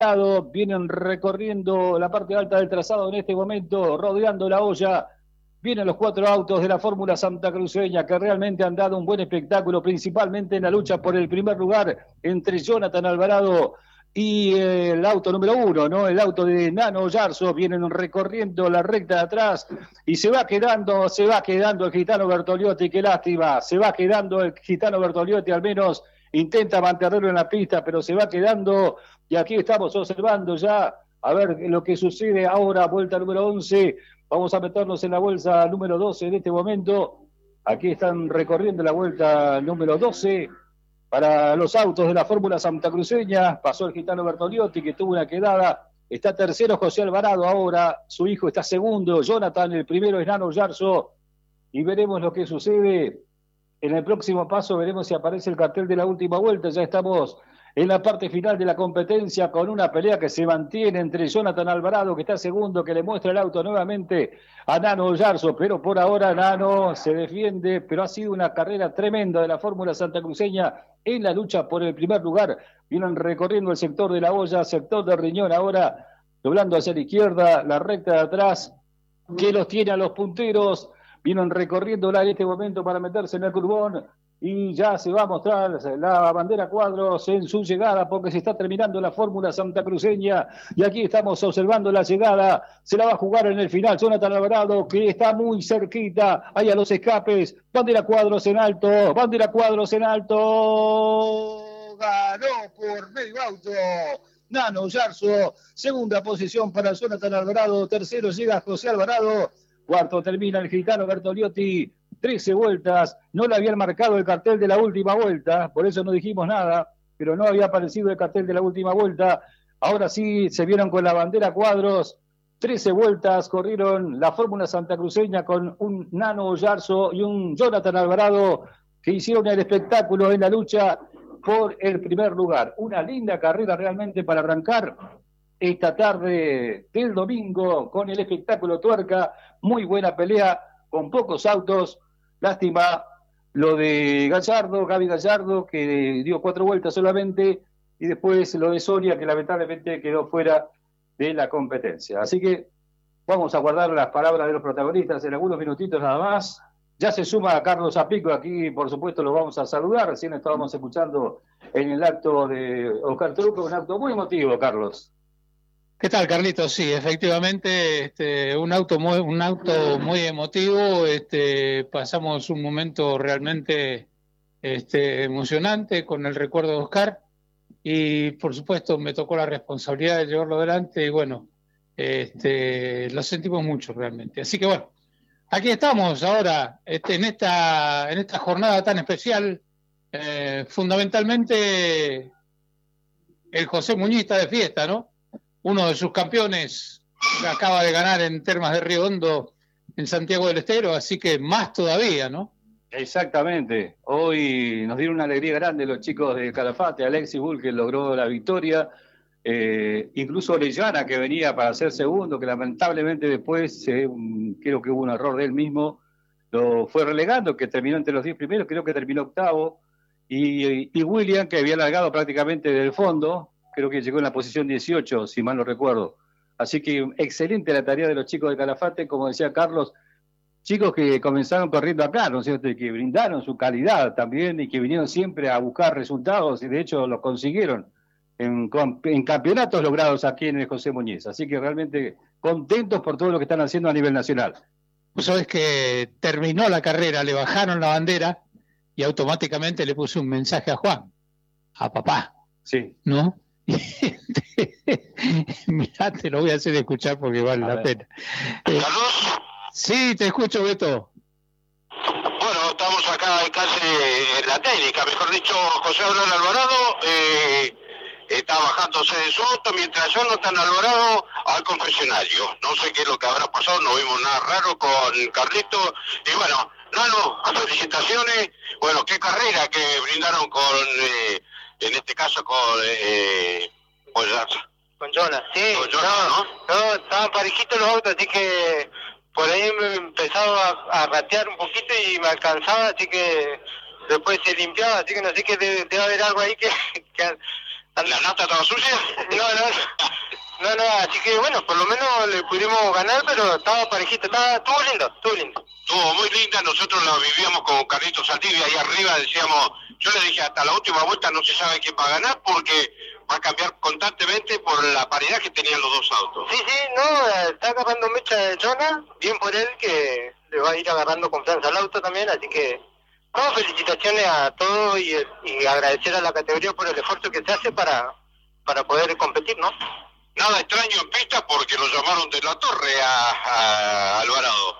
vienen recorriendo la parte alta del trazado en este momento, rodeando la olla. Vienen los 4 autos de la Fórmula Santacruceña que realmente han dado un buen espectáculo, principalmente en la lucha por el primer lugar entre Jonathan Alvarado y el auto número 1, ¿no? El auto de Nano Yarzo. Vienen recorriendo la recta de atrás y se va quedando el gitano Bertoliotti. Qué lástima, se va quedando el gitano Bertoliotti, al menos intenta mantenerlo en la pista, pero se va quedando. Y aquí estamos observando ya a ver lo que sucede ahora, vuelta número 11. Vamos a meternos en la vuelta número 12 en este momento. Aquí están recorriendo la vuelta número 12 para los autos de la Fórmula Santacruceña. Pasó el gitano Bertoliotti, que tuvo una quedada. Está tercero José Alvarado ahora. Su hijo está segundo. Jonathan, el primero es Nano Yarzo. Y veremos lo que sucede. En el próximo paso veremos si aparece el cartel de la última vuelta. Ya estamos en la parte final de la competencia con una pelea que se mantiene entre Jonathan Alvarado, que está segundo, que le muestra el auto nuevamente a Nano Yarzo, pero por ahora Nano se defiende, pero ha sido una carrera tremenda de la Fórmula Santacruceña en la lucha por el primer lugar. Vienen recorriendo el sector de la olla, sector de Riñón ahora, doblando hacia la izquierda, la recta de atrás, que los tiene a los punteros. Vienen recorriéndola en este momento para meterse en el curbón y ya se va a mostrar la bandera cuadros en su llegada porque se está terminando la Fórmula Santacruceña y aquí estamos observando la llegada. Se la va a jugar en el final Jonathan Alvarado, que está muy cerquita, ahí a los escapes. Bandera cuadros en alto, ganó por medio auto Nano Yarzo. Segunda posición para Jonathan Alvarado, tercero llega José Alvarado. Cuarto termina el gitano Bertoliotti, 13 vueltas, no le habían marcado el cartel de la última vuelta, por eso no dijimos nada, pero no había aparecido el cartel de la última vuelta. Ahora sí se vieron con la bandera cuadros, 13 vueltas corrieron la Fórmula Santacruceña con un Nano Yarzo y un Jonathan Alvarado que hicieron el espectáculo en la lucha por el primer lugar. Una linda carrera realmente para arrancar esta tarde del domingo con el espectáculo Tuerca. Muy buena pelea con pocos autos. Lástima lo de Gaby Gallardo, que dio 4 vueltas solamente, y después lo de Soria, que lamentablemente quedó fuera de la competencia. Así que vamos a guardar las palabras de los protagonistas en algunos minutitos nada más. Ya se suma Carlos Apico, aquí por supuesto lo vamos a saludar. Recién estábamos escuchando en el acto de Oscar Truco, un acto muy emotivo, Carlos. ¿Qué tal, Carlitos? Sí, efectivamente, un auto muy emotivo. Pasamos un momento realmente emocionante con el recuerdo de Oscar y, por supuesto, me tocó la responsabilidad de llevarlo adelante y, bueno, lo sentimos mucho realmente. Así que, bueno, aquí estamos ahora en esta jornada tan especial. Fundamentalmente, el José Muñiz está de fiesta, ¿no? Uno de sus campeones acaba de ganar en Termas de Río Hondo en Santiago del Estero, así que más todavía, ¿no? Exactamente. Hoy nos dieron una alegría grande los chicos de Calafate, Alexis Bull, que logró la victoria, incluso Orellana, que venía para ser segundo, que lamentablemente después creo que hubo un error de él mismo, lo fue relegando, que terminó entre los 10 primeros, creo que terminó octavo, y William, que había largado prácticamente del fondo, creo que llegó en la posición 18, si mal no recuerdo. Así que excelente la tarea de los chicos de Calafate, como decía Carlos, chicos que comenzaron corriendo acá, ¿no es cierto? Y que brindaron su calidad también y que vinieron siempre a buscar resultados y de hecho los consiguieron en campeonatos logrados aquí en el José Muñiz. Así que realmente contentos por todo lo que están haciendo a nivel nacional. Vos sabés que terminó la carrera, le bajaron la bandera y automáticamente le puse un mensaje a Juan, a papá. Sí. ¿No? Mirá, te lo voy a hacer escuchar porque vale la pena. ¿Carlos? Sí, te escucho, Beto. Bueno, estamos acá casi en la técnica, mejor dicho, José Alvarado está bajándose de su auto mientras Jonathan Alvarado al confesionario. No sé qué es lo que habrá pasado, no vimos nada raro con Carlito. Y bueno, Nano, felicitaciones. Bueno, qué carrera que brindaron con... en este caso con Jonas, sí, con Jonas, no, estaban parejitos los autos, así que por ahí me empezaba a ratear un poquito y me alcanzaba, así que después se limpiaba, así que no sé qué debe haber algo ahí que ¿La nata estaba sucia? No, así que bueno, por lo menos le pudimos ganar, pero estaba parejito, estuvo lindo. Estuvo muy linda, nosotros la vivíamos con Carlitos Saldivia ahí arriba, decíamos, yo le dije hasta la última vuelta no se sabe quién va a ganar porque va a cambiar constantemente por la paridad que tenían los dos autos. Sí, está agarrando mecha de Jonah, bien por él que le va a ir agarrando confianza al auto también, así que felicitaciones a todos y agradecer a la categoría por el esfuerzo que se hace para poder competir, ¿no? Nada extraño en pista porque lo llamaron de la torre a Alvarado.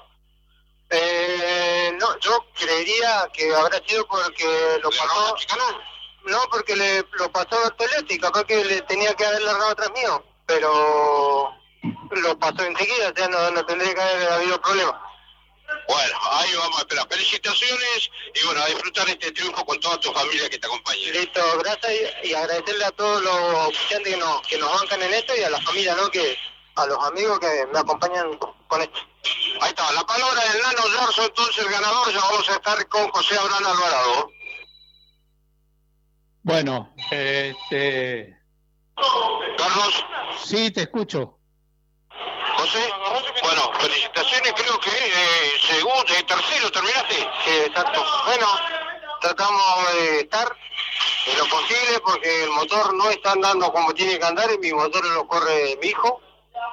No, yo creería que habrá sido porque lo pasó. No, porque lo pasó a Bertoletti, capaz que le tenía que haber largado atrás mío, pero lo pasó enseguida, o sea, no tendría que haber habido problema. Bueno, ahí vamos a esperar. Felicitaciones y bueno, a disfrutar este triunfo con toda tu familia que te acompañe. Listo, gracias y agradecerle a todos los oficiantes que nos bancan en esto y a la familia, ¿no? A los amigos que me acompañan con esto. Ahí está, la palabra del Nano Yarzo, entonces el ganador, ya vamos a estar con José Abraham Alvarado. Bueno, Carlos. Sí, te escucho. José, bueno, felicitaciones, creo que tercero terminaste. Sí, exacto. Bueno, tratamos de estar en lo posible porque el motor no está andando como tiene que andar y mi motor lo corre mi hijo.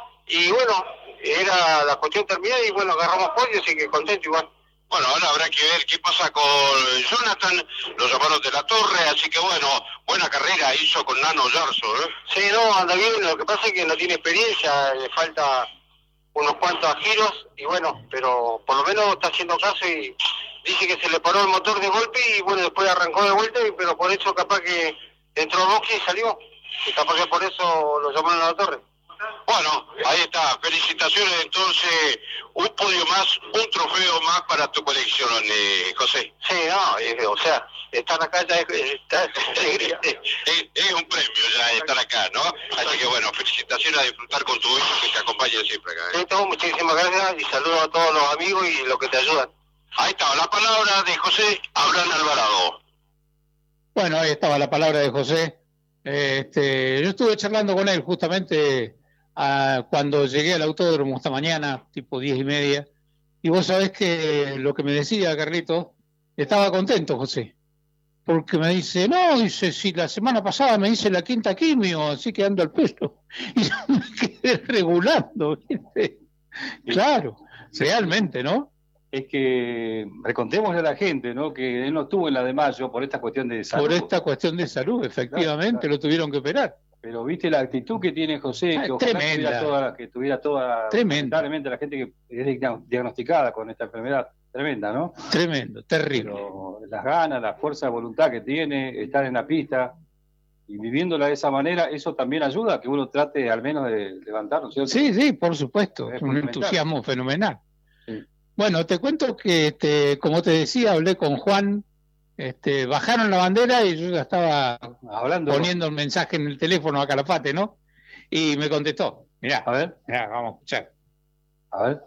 Y bueno, era la cuestión terminada y bueno, agarramos podio, así que contento igual. Bueno, ahora habrá que ver qué pasa con Jonathan, lo llamaron de la torre, así que bueno, buena carrera hizo con Nano Yarzo, ¿eh? Sí, no, anda bien, lo que pasa es que no tiene experiencia, le falta unos cuantos giros y bueno, pero por lo menos está haciendo caso y dice que se le paró el motor de golpe y bueno, después arrancó de vuelta, pero por eso capaz que entró boxe y salió, y capaz que por eso lo llamaron a la torre. Bueno, ahí está, felicitaciones entonces, un podio más, un trofeo más para tu colección, José. Sí, no, o sea, estar acá ya es alegría. Es un premio ya estar acá, ¿no? Así que bueno, felicitaciones a disfrutar con tu hijo que te acompañe siempre acá. Sí, muchísimas gracias y saludos a todos los amigos y los que te ayudan. Ahí estaba la palabra de José Abraham Alvarado. Bueno, ahí estaba la palabra de José. Yo estuve charlando con él justamente cuando llegué al autódromo esta mañana, tipo 10:30, y vos sabés que lo que me decía Carlito, estaba contento José, porque me dice, si la semana pasada me hice la quinta quimio, así que ando al peso, y yo me quedé regulando, ¿viste? Claro, realmente, ¿no? Es que recontémosle a la gente, ¿no? Que él no estuvo en la de mayo por esta cuestión de salud. Por esta cuestión de salud, efectivamente, claro. Lo tuvieron que operar. Pero viste la actitud que tiene José, que tremenda. Tuviera toda lamentablemente la gente que es diagnosticada con esta enfermedad, tremenda, ¿no? Tremendo, terrible. Pero las ganas, la fuerza de voluntad que tiene, estar en la pista y viviéndola de esa manera, eso también ayuda a que uno trate al menos de levantarnos, ¿cierto? Sí, por supuesto, es un entusiasmo fenomenal. Sí. Bueno, te cuento que, como te decía, hablé con Juan. Bajaron la bandera y yo ya estaba poniendo el mensaje en el teléfono a Calafate, ¿no? Y me contestó. Mirá, vamos a escuchar. A ver,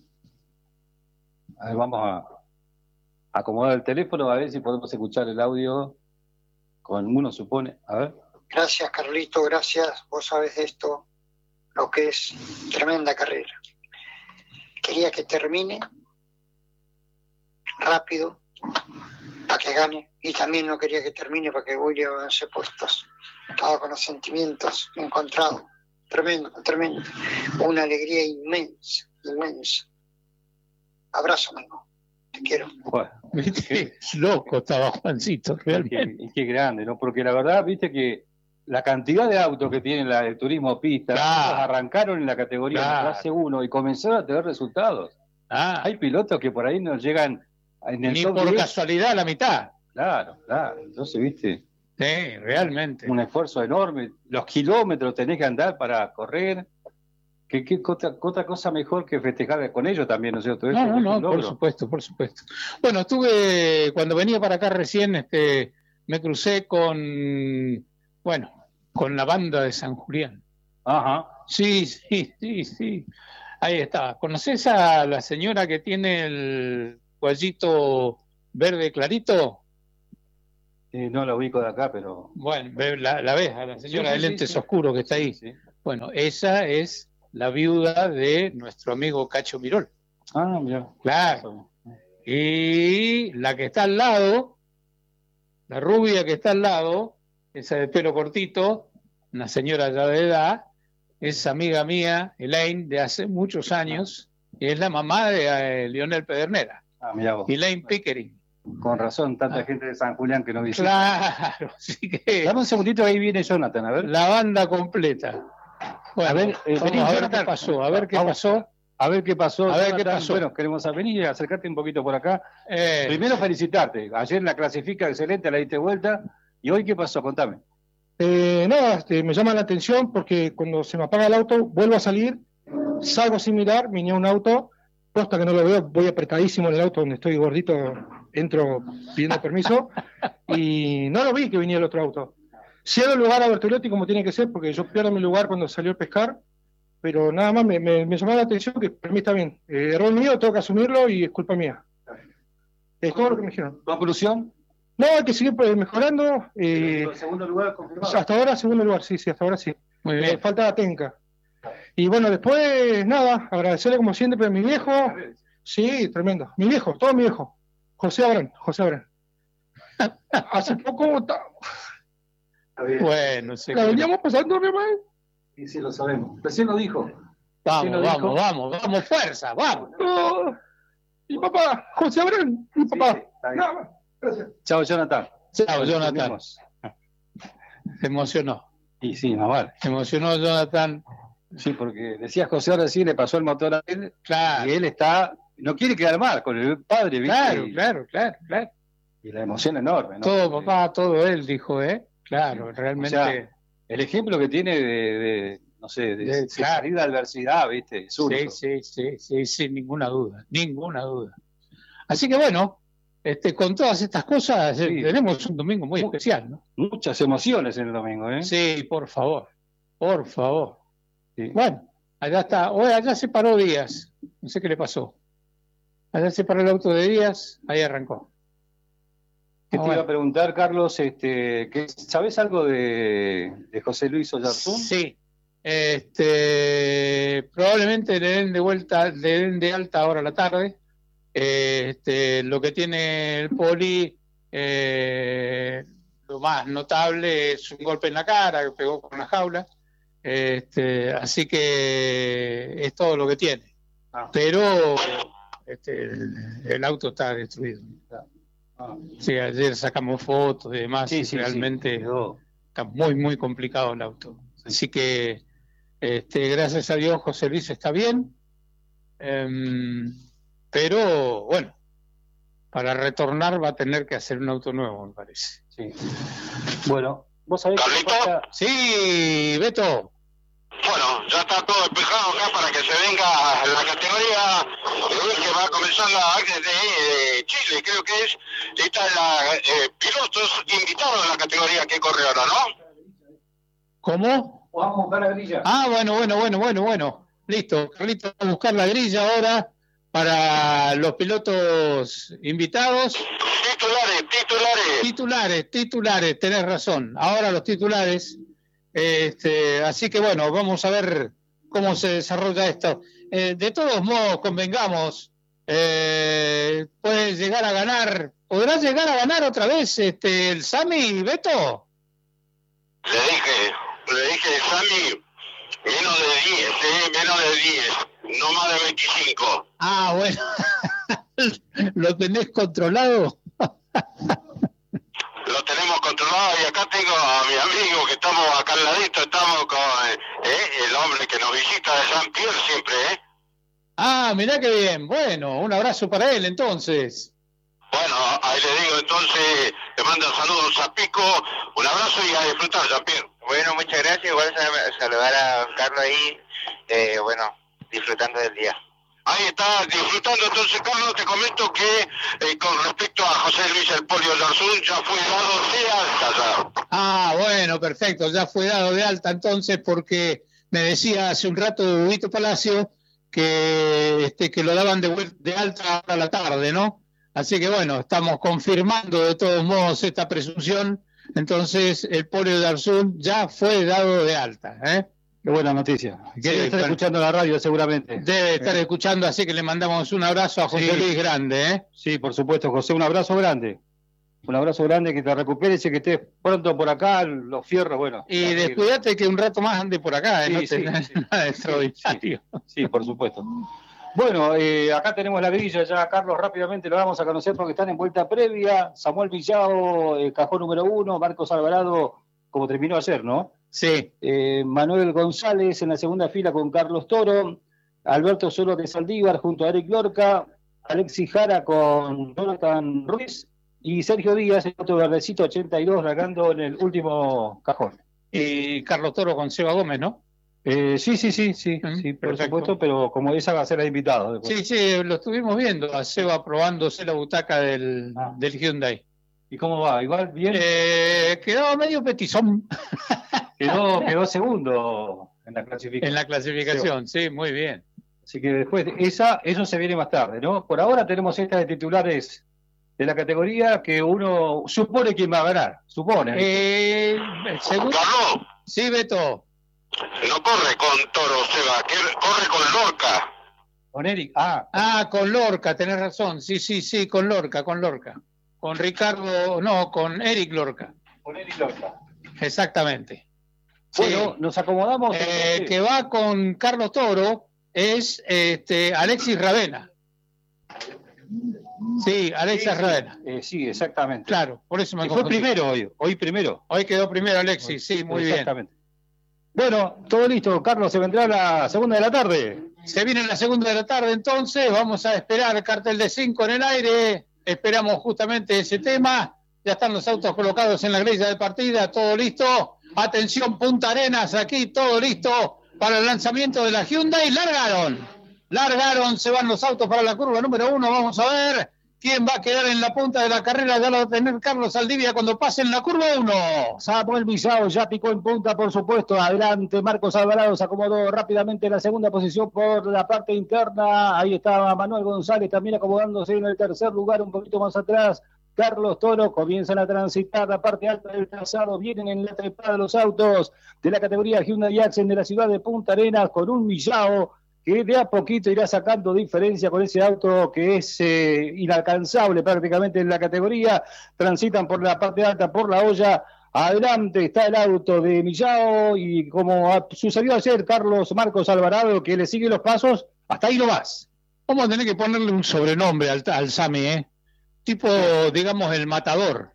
vamos a acomodar el teléfono a ver si podemos escuchar el audio con uno supone. A ver. Gracias, Carlito, gracias. Vos sabés de esto, lo que es tremenda carrera. Quería que termine rápido para que gane, y también no quería que termine para que Willy avance puestos. Estaba con los sentimientos encontrados. Tremendo. Una alegría inmensa. Abrazo, amigo. Te quiero. Bueno, ¿viste? Loco estaba Juancito, realmente. Y qué grande, ¿no? Porque la verdad, viste que la cantidad de autos que tiene la de turismo pista, arrancaron en la categoría de clase 1 y comenzaron a tener resultados. Hay pilotos que por ahí no llegan ni por 10. Casualidad a la mitad. Claro. Entonces, viste. Sí, realmente. Un esfuerzo enorme. Los kilómetros tenés que andar para correr. ¿Qué otra cosa mejor que festejar con ellos también, ¿no es cierto? No, por supuesto. Bueno, cuando venía para acá recién, me crucé con la banda de San Julián. Ajá. Sí. Ahí está. ¿Conocés a la señora que tiene el cuellito verde clarito? No la ubico de acá, pero... Bueno, la ves, a la señora Sí, de sí, lentes sí. oscuros que está ahí. Sí. Bueno, esa es la viuda de nuestro amigo Cacho Mirol. Ah, mira. Claro. Y la que está al lado, la rubia que está al lado, esa de pelo cortito, una señora ya de edad, es amiga mía, Elaine, de hace muchos años, y es la mamá de Lionel Pedernera, Ah, mira vos. Elaine Pickering. Con razón, tanta gente de San Julián que nos visita. Claro, así que Dame un segundito, ahí viene Jonathan, a ver. la banda completa. Bueno, A ver, vamos vení, a ver Jonathan. qué pasó, a ver qué Vamos. pasó. A ver qué pasó. A ver Jonathan. qué pasó. Bueno, queremos venir y acercarte un poquito por acá. Primero felicitarte. Ayer la clasifica excelente, la diste vuelta. ¿Y hoy qué pasó? Contame. Nada, me llama la atención porque cuando se me apaga el auto, vuelvo a salir, salgo sin mirar, venía un auto, posta que no lo veo, voy apretadísimo en el auto donde estoy gordito, entro pidiendo permiso y no lo vi que venía el otro auto. Cedo el lugar a Bertolotti como tiene que ser, porque yo pierdo mi lugar cuando salió el pescar, pero nada más me llamó la atención que para mí está bien. Error mío, tengo que asumirlo y es culpa mía. Es todo lo que me dijeron. ¿Conclusión? No, hay que seguir mejorando. Segundo lugar confirmado. Hasta ahora, segundo lugar, sí, hasta ahora sí. Muy bien. Falta la técnica. Y bueno, después, nada, agradecerle como siempre a mi viejo. Sí, tremendo. Mi viejo, todo mi viejo. José Abrán. Hace poco Bueno, sí. la veníamos pasando, mi hermano. Sí, sí, lo sabemos. Recién lo dijo. Vamos, fuerza, vamos. Oh, mi papá, José Abrán, mi papá. Sí, está bien. Nada más. Gracias. Chao, Jonathan. Chao, Jonathan. Tenemos. Se emocionó. Y sí, más vale. Se emocionó Jonathan. Sí, porque decía José ahora sí, le pasó el motor a él Claro, y él no quiere quedar mal con el padre, ¿viste? claro. Y la emoción enorme, ¿no? Todo papá, todo él, dijo, ¿eh? Claro, realmente. O sea, el ejemplo que tiene de no sé, de Claro. salir de adversidad, ¿viste? Zurdo. Sí, sin ninguna duda. Así que bueno, con todas estas cosas Sí. tenemos un domingo muy especial, ¿no? Muchas emociones en el domingo, ¿eh? Sí, por favor. Sí. Bueno, allá está. Hoy allá se paró Díaz. No sé qué le pasó. Allá se paró el auto de Díaz, ahí arrancó. ¿Qué te iba a preguntar, Carlos? ¿Sabés algo de José Luis Oyarzún? Sí. Probablemente le den de alta ahora a la tarde. Lo que tiene el poli, lo más notable es un golpe en la cara que pegó con la jaula. Así que es todo lo que tiene. Pero el auto está destruido. Sí, ayer sacamos fotos y demás. Sí, realmente sí. está muy, muy complicado el auto. Así que gracias a Dios José Luis está bien. Pero bueno, para retornar va a tener que hacer un auto nuevo, me parece. Sí. Bueno, vos sabés que ¿Carlito? Sí, Beto. Bueno, ya está todo despejado acá para que se venga la categoría que va a comenzar la de Chile, creo que es. Está pilotos invitados a la categoría que corre ahora, ¿no? ¿Cómo? vamos a buscar la grilla. Ah, bueno. Listo, Carlito, vamos a buscar la grilla ahora para los pilotos invitados. Titulares, tenés razón. Ahora los titulares. Así que bueno, vamos a ver cómo se desarrolla esto. De todos modos, convengamos, puede llegar a ganar, ¿podrá llegar a ganar otra vez el Sami, Beto? Le dije, Sami, menos de 10, no más de 25. Ah, bueno, ¿lo tenés controlado? Lo tenemos controlado y acá tengo a mi amigo que estamos acá al ladito, estamos con el hombre que nos visita de San Pierre siempre, Ah, mirá qué bien. Bueno, un abrazo para él entonces. Bueno, ahí le digo entonces, le mando saludos a Pico, un abrazo y a disfrutar, San Pierre. Bueno, muchas gracias, igual saludar a Carlos ahí, disfrutando del día. Ahí está disfrutando, entonces Carlos, te comento que con respecto a José Luis el Polio Oyarzún ya fue dado de alta ya. Ah, bueno, perfecto, ya fue dado de alta entonces porque me decía hace un rato Huguito Palacio que lo daban de alta a la tarde, ¿no? Así que bueno, estamos confirmando de todos modos esta presunción. Entonces el polio de Arzún ya fue dado de alta, ¿eh? Qué buena noticia. Debe estar escuchando la radio seguramente. Debe estar escuchando, así que le mandamos un abrazo a José Luis Grande, ¿eh? Sí, por supuesto, José, un abrazo grande. Un abrazo grande, que te recuperes y que estés pronto por acá, los fierros, bueno. Y descuídate que un rato más ande por acá, sí, no sí, tenés nada extraordinario. Sí, por supuesto. Bueno, acá tenemos la grilla ya, Carlos, rápidamente lo vamos a conocer porque están en vuelta previa. Samuel Villao, cajón número 1, Marcos Alvarado, como terminó ayer, ¿no? Sí. Manuel González en la segunda fila con Carlos Toro, Alberto Solo de Saldívar junto a Eric Lorca, Alexis Jara con Jonathan Ruiz y Sergio Díaz, el otro verdecito 82, largando en el último cajón. Y Carlos Toro con Seba Gómez, ¿no? Sí, por supuesto, pero como esa va a ser la invitada. Sí, lo estuvimos viendo, a Seba probándose la butaca del Hyundai. ¿Y cómo va? ¿Igual? ¿Bien? Quedó medio petizón. Quedó segundo en la clasificación. En la clasificación, sí, muy bien. Así que después, eso se viene más tarde, ¿no? Por ahora tenemos estas de titulares de la categoría que uno supone quién va a ganar, supone. Segundo. Sí, Beto. No corre con Toro, Seba, corre con Lorca. Con Eric, con Lorca, tenés razón, sí, con Lorca. Con Ricardo, no, con Eric Lorca. Con Eric Lorca. Exactamente. Bueno, sí. Nos acomodamos. Que va con Carlos Toro es Alexis Ravena. Sí, Alexis Ravena. Sí, exactamente. Claro, por eso me confundí. Fue primero hoy primero. Hoy quedó primero Alexis, sí, muy bien. Exactamente. Bueno, todo listo, Carlos, se vendrá la segunda de la tarde. Se viene la segunda de la tarde, entonces vamos a esperar el cartel de 5 en el aire. Esperamos justamente ese tema. Ya están los autos colocados en la grilla de partida, todo listo. Atención, Punta Arenas, aquí todo listo para el lanzamiento de la Hyundai. Largaron, se van los autos para la curva número 1. Vamos a ver quién va a quedar en la punta de la carrera. Ya lo va a tener Carlos Saldivia cuando pase en la curva 1. Samuel Villao ya picó en punta, por supuesto. Adelante, Marcos Alvarado se acomodó rápidamente en la segunda posición por la parte interna. Ahí estaba Manuel González también acomodándose en el tercer lugar, un poquito más atrás. Carlos Toro, comienzan a transitar la parte alta del trazado, vienen en la trepada de los autos de la categoría Hyundai Accent de la ciudad de Punta Arenas con un Villao que de a poquito irá sacando diferencia con ese auto que es inalcanzable prácticamente en la categoría. Transitan por la parte alta, por la olla. Adelante está el auto de Villao y como sucedió ayer, Marcos Alvarado, que le sigue los pasos, hasta ahí no más. Vamos a tener que ponerle un sobrenombre al Sami, tipo, digamos, el matador,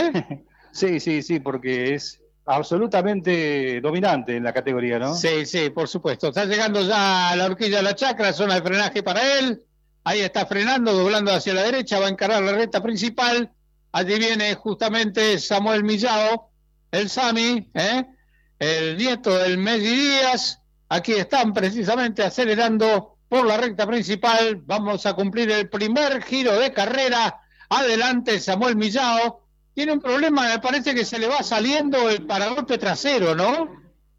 Sí, porque es absolutamente dominante en la categoría, ¿no? Sí, por supuesto. Está llegando ya a la horquilla de la chacra, zona de frenaje para él. Ahí está frenando, doblando hacia la derecha, va a encarar la recta principal. Allí viene justamente Samuel Villao, el Sami, el nieto del Messi Díaz. Aquí están precisamente acelerando por la recta principal. Vamos a cumplir el primer giro de carrera. Adelante Samuel Villao. Tiene un problema, me parece que se le va saliendo el paragolpe trasero, ¿no?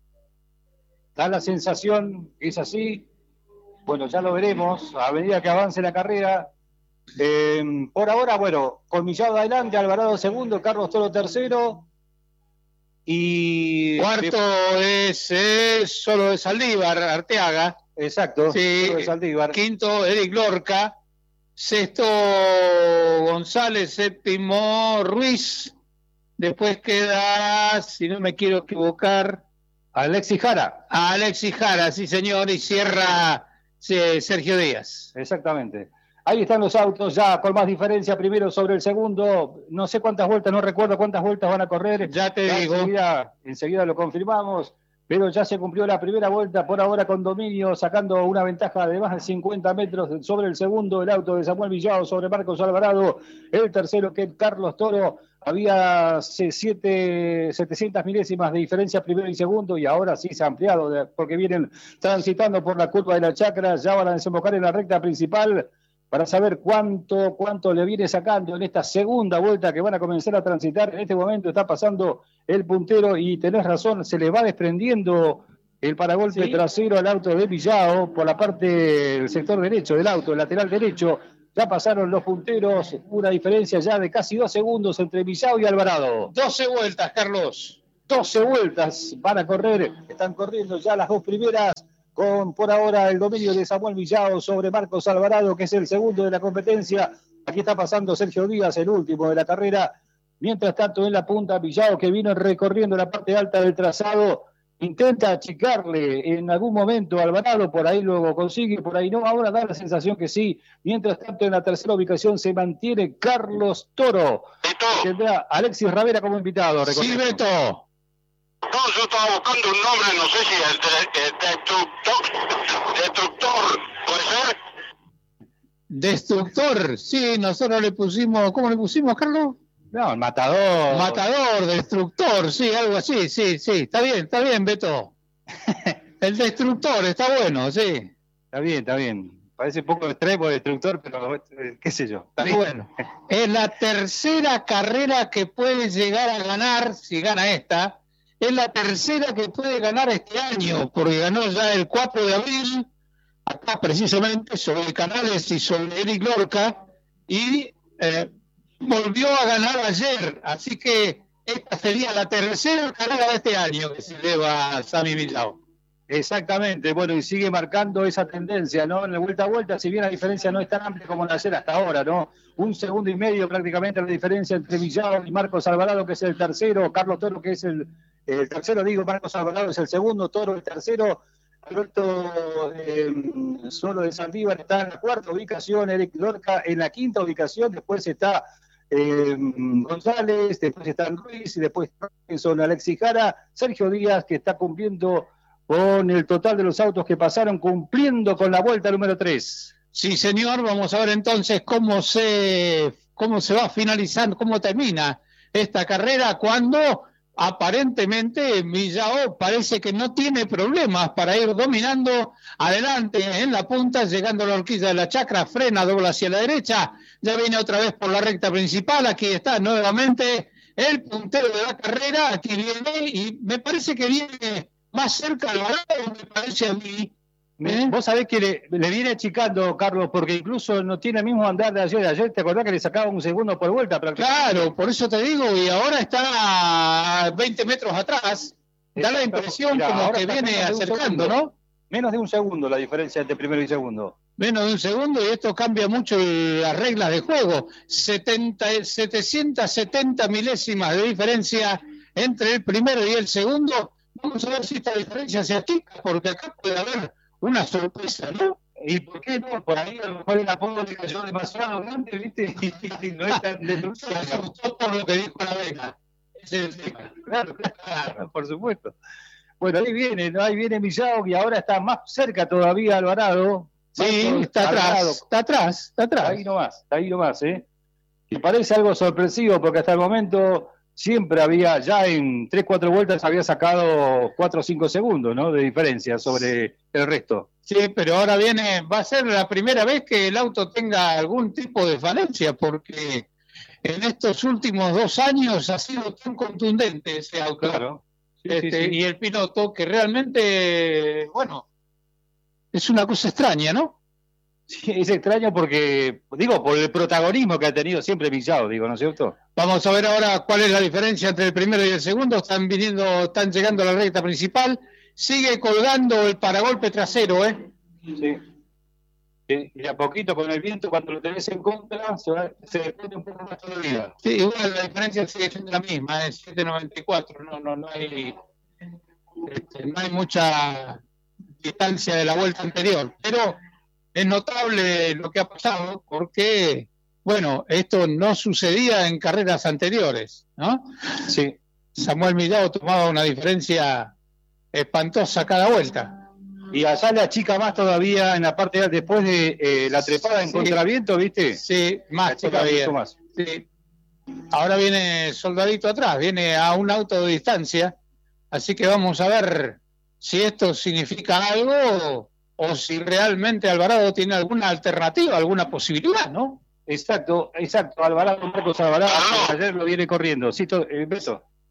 Da la sensación que es así. Bueno, ya lo veremos a medida que avance la carrera. Por ahora, bueno, con Villao adelante, Alvarado segundo, Carlos Toro tercero. Y cuarto es solo de Saldívar, Arteaga. Exacto, sí, solo de Saldívar. Quinto, Eric Lorca. Sexto, González. Séptimo, Ruiz. Después queda, si no me quiero equivocar, Alexis Jara. Alexis Jara, sí señor, y cierra Sergio Díaz. Exactamente. Ahí están los autos ya con más diferencia, primero sobre el segundo. No sé cuántas vueltas, no recuerdo cuántas vueltas van a correr. Ya te digo. Enseguida lo confirmamos. Pero ya se cumplió la primera vuelta, por ahora con dominio, sacando una ventaja de más de 50 metros sobre el segundo, el auto de Samuel Villao sobre Marcos Alvarado. El tercero, que Carlos Toro, había 700 milésimas de diferencia primero y segundo, y ahora sí se ha ampliado, porque vienen transitando por la curva de la chacra, ya van a desembocar en la recta principal, para saber cuánto le viene sacando en esta segunda vuelta que van a comenzar a transitar. En este momento está pasando el puntero y tenés razón, se le va desprendiendo el paragolpe trasero al auto de Villao por la parte del sector derecho del auto, el lateral derecho. Ya pasaron los punteros, una diferencia ya de casi 2 segundos entre Millao y Alvarado. 12 vueltas, Carlos. 12 vueltas van a correr, están corriendo ya las 2 primeras, con por ahora el dominio de Samuel Millao sobre Marcos Alvarado, que es el segundo de la competencia. Aquí está pasando Sergio Díaz, el último de la carrera. Mientras tanto, en la punta, Millao, que vino recorriendo la parte alta del trazado, intenta achicarle en algún momento a Alvarado, por ahí luego consigue, por ahí no. Ahora da la sensación que sí. Mientras tanto, en la tercera ubicación se mantiene Carlos Toro. Tendrá Alexis Ravera como invitado. Sí, Beto. No, yo estaba buscando un nombre, no sé si el destructor, ¿puede ser? Destructor, sí, nosotros le pusimos, ¿cómo le pusimos, Carlos? No, el matador. Matador, destructor, sí, algo así, sí, está bien, Beto. El destructor, está bueno, sí. Está bien. Parece un poco extremo el destructor, pero qué sé yo. Está bueno. Es la tercera carrera que puede llegar a ganar, si gana esta, es la tercera que puede ganar este año, porque ganó ya el 4 de abril, acá precisamente sobre Canales y sobre Eric Lorca, y volvió a ganar ayer, así que esta sería la tercera carrera de este año que se lleva a Sammy Millao. Exactamente, bueno, y sigue marcando esa tendencia, ¿no? En la vuelta a vuelta, si bien la diferencia no es tan amplia como la de ayer hasta ahora, ¿no? 1 segundo y medio prácticamente la diferencia entre Millao y Marcos Alvarado, que es el tercero, Carlos Toro, que es el tercero, Marcos Alvarado es el segundo, Toro el tercero, Alberto Solo de Saldívar está en la cuarta ubicación, Eric Lorca en la quinta ubicación, después está González, después está Ruiz, y después son Alexis Jara, Sergio Díaz, que está cumpliendo con el total de los autos que pasaron, cumpliendo con la vuelta número 3. Sí, señor, vamos a ver entonces cómo se va finalizando, cómo termina esta carrera, cuando aparentemente Millao parece que no tiene problemas para ir dominando adelante en la punta, llegando a la horquilla de la chacra, frena, dobla hacia la derecha, ya viene otra vez por la recta principal, aquí está nuevamente el puntero de la carrera, aquí viene, y me parece que viene más cerca al Alvarado, me parece a mí. Vos sabés que le viene achicando, Carlos, porque incluso no tiene el mismo andar de ayer. Ayer te acordás que le sacaba 1 segundo por vuelta. Claro, por eso te digo, y ahora está a 20 metros atrás. Da la impresión como que viene acercando, ¿no? Menos de 1 segundo la diferencia entre primero y segundo. Menos de 1 segundo, y esto cambia mucho las reglas de juego. 770 milésimas de diferencia entre el primero y el segundo. Vamos a ver si esta diferencia se achica, porque acá puede haber una sorpresa, ¿no? ¿Y por qué no? Por ahí a lo mejor el apodo le cayó demasiado grande, ¿viste? Y no es tan destructivo. Se asustó por lo que dijo la Vega. Ese es el tema. Claro, por supuesto. Bueno, ahí viene Millao, y ahora está más cerca todavía Alvarado. Sí, está atrás. Ahí nomás, ¿eh? Y parece algo sorpresivo, porque hasta el momento siempre había, ya en 3-4 vueltas había sacado 4 o 5 segundos, ¿no? De diferencia sobre el resto. Sí, pero ahora va a ser la primera vez que el auto tenga algún tipo de falencia, porque en estos últimos 2 años ha sido tan contundente ese auto. Claro. Sí. Y el piloto, que realmente, bueno, es una cosa extraña, ¿no? Sí, es extraño porque, por el protagonismo que ha tenido siempre Millao, ¿no es cierto? Vamos a ver ahora cuál es la diferencia entre el primero y el segundo. Están llegando a la recta principal. Sigue colgando el paragolpe trasero, ¿eh? Sí. Y a poquito con el viento, cuando lo tenés en contra, se depende un poco más todavía. Sí, igual la diferencia sigue siendo la misma, es 7.94, no hay mucha distancia de la vuelta anterior, pero es notable lo que ha pasado, porque, bueno, esto no sucedía en carreras anteriores, ¿no? Sí. Samuel Millao tomaba una diferencia espantosa cada vuelta. Y allá le achica más todavía en la parte después de la trepada en contraviento, ¿viste? Sí, más todavía. Más. Sí. Ahora viene Soldadito atrás, viene a un auto de distancia, así que vamos a ver si esto significa algo o si realmente Alvarado tiene alguna alternativa, alguna posibilidad, ¿no? Exacto, Marcos Alvarado, ayer lo viene corriendo. Sí, Beto.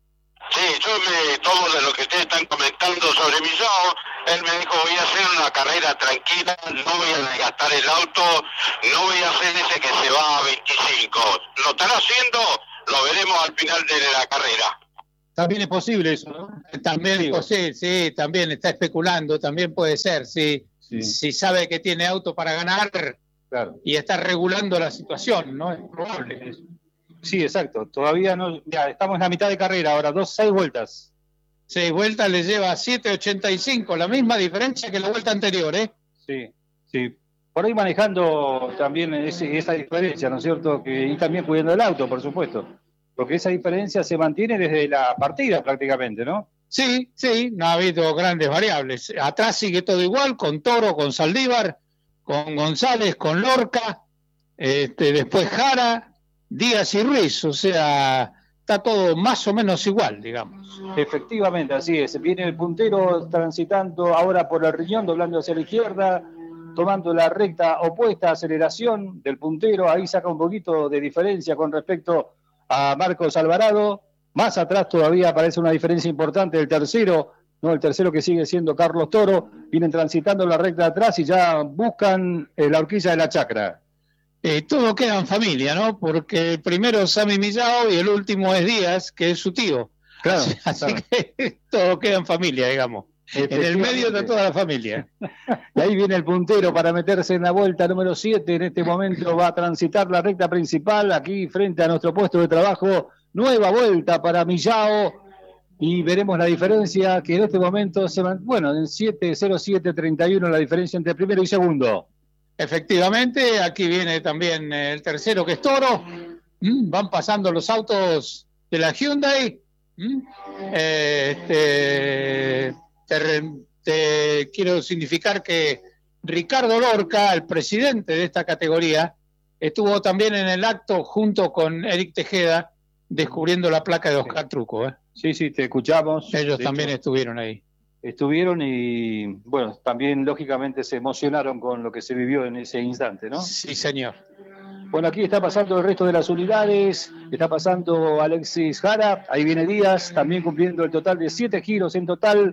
Sí, yo me tomo de lo que ustedes están comentando sobre Millao. Él me dijo, voy a hacer una carrera tranquila, no voy a desgastar el auto, no voy a hacer ese que se va a 25. Lo estará haciendo, lo veremos al final de la carrera. También es posible eso, ¿no? También es posible, sí, también está especulando, también puede ser, sí. Si sabe que tiene auto para ganar, claro, y está regulando la situación, ¿no? Es probable. Sí, exacto. Todavía no, ya estamos en la mitad de carrera ahora, 6 vueltas. 6 vueltas le lleva 7.85, la misma diferencia que la vuelta anterior, ¿eh? Sí, sí. Por ahí manejando también esa diferencia, ¿no es cierto? Y también cuidando el auto, por supuesto. Porque esa diferencia se mantiene desde la partida prácticamente, ¿no? Sí, no ha habido grandes variables. Atrás sigue todo igual, con Toro, con Saldívar, con González, con Lorca, después Jara, Díaz y Ruiz, o sea, está todo más o menos igual, digamos. Efectivamente, así es. Viene el puntero transitando ahora por el riñón, doblando hacia la izquierda, tomando la recta opuesta, aceleración del puntero, ahí saca un poquito de diferencia con respecto a Marcos Alvarado. Más atrás todavía aparece una diferencia importante del tercero, ¿no? El tercero que sigue siendo Carlos Toro. Vienen transitando la recta de atrás y ya buscan la horquilla de la chacra. Todo queda en familia, ¿no? Porque el primero es Sammy Millao y el último es Díaz, que es su tío. Claro, así que todo queda en familia, digamos. En el medio de toda la familia. Y ahí viene el puntero para meterse en la vuelta número 7. En este momento va a transitar la recta principal aquí frente a nuestro puesto de trabajo. Nueva vuelta para Millao y veremos la diferencia que en este momento en 7:07:31 la diferencia entre primero y segundo. Efectivamente, aquí viene también el tercero que es Toro. Van pasando los autos de la Hyundai. Te quiero significar que Ricardo Lorca, el presidente de esta categoría, estuvo también en el acto junto con Eric Tejeda descubriendo la placa de Oscar Truco. Sí, te escuchamos. Ellos también estuvieron ahí. Estuvieron y, bueno, también lógicamente se emocionaron con lo que se vivió en ese instante, ¿no? Sí, señor. Bueno, aquí está pasando el resto de las unidades, está pasando Alexis Jara, ahí viene Díaz, también cumpliendo el total de 7 giros en total.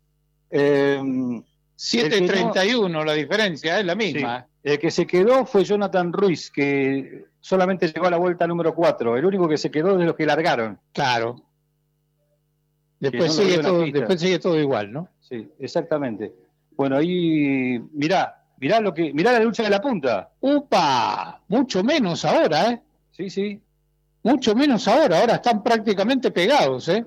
7:31 la diferencia, es la misma. Sí. El que se quedó fue Jonathan Ruiz, que solamente llegó a la vuelta número 4, el único que se quedó de los que largaron. Claro. Después sigue todo igual, ¿no? Sí, exactamente. Bueno, ahí mirá la lucha de la punta. ¡Upa! Mucho menos ahora, ¿eh? Sí. Mucho menos ahora están prácticamente pegados, ¿eh?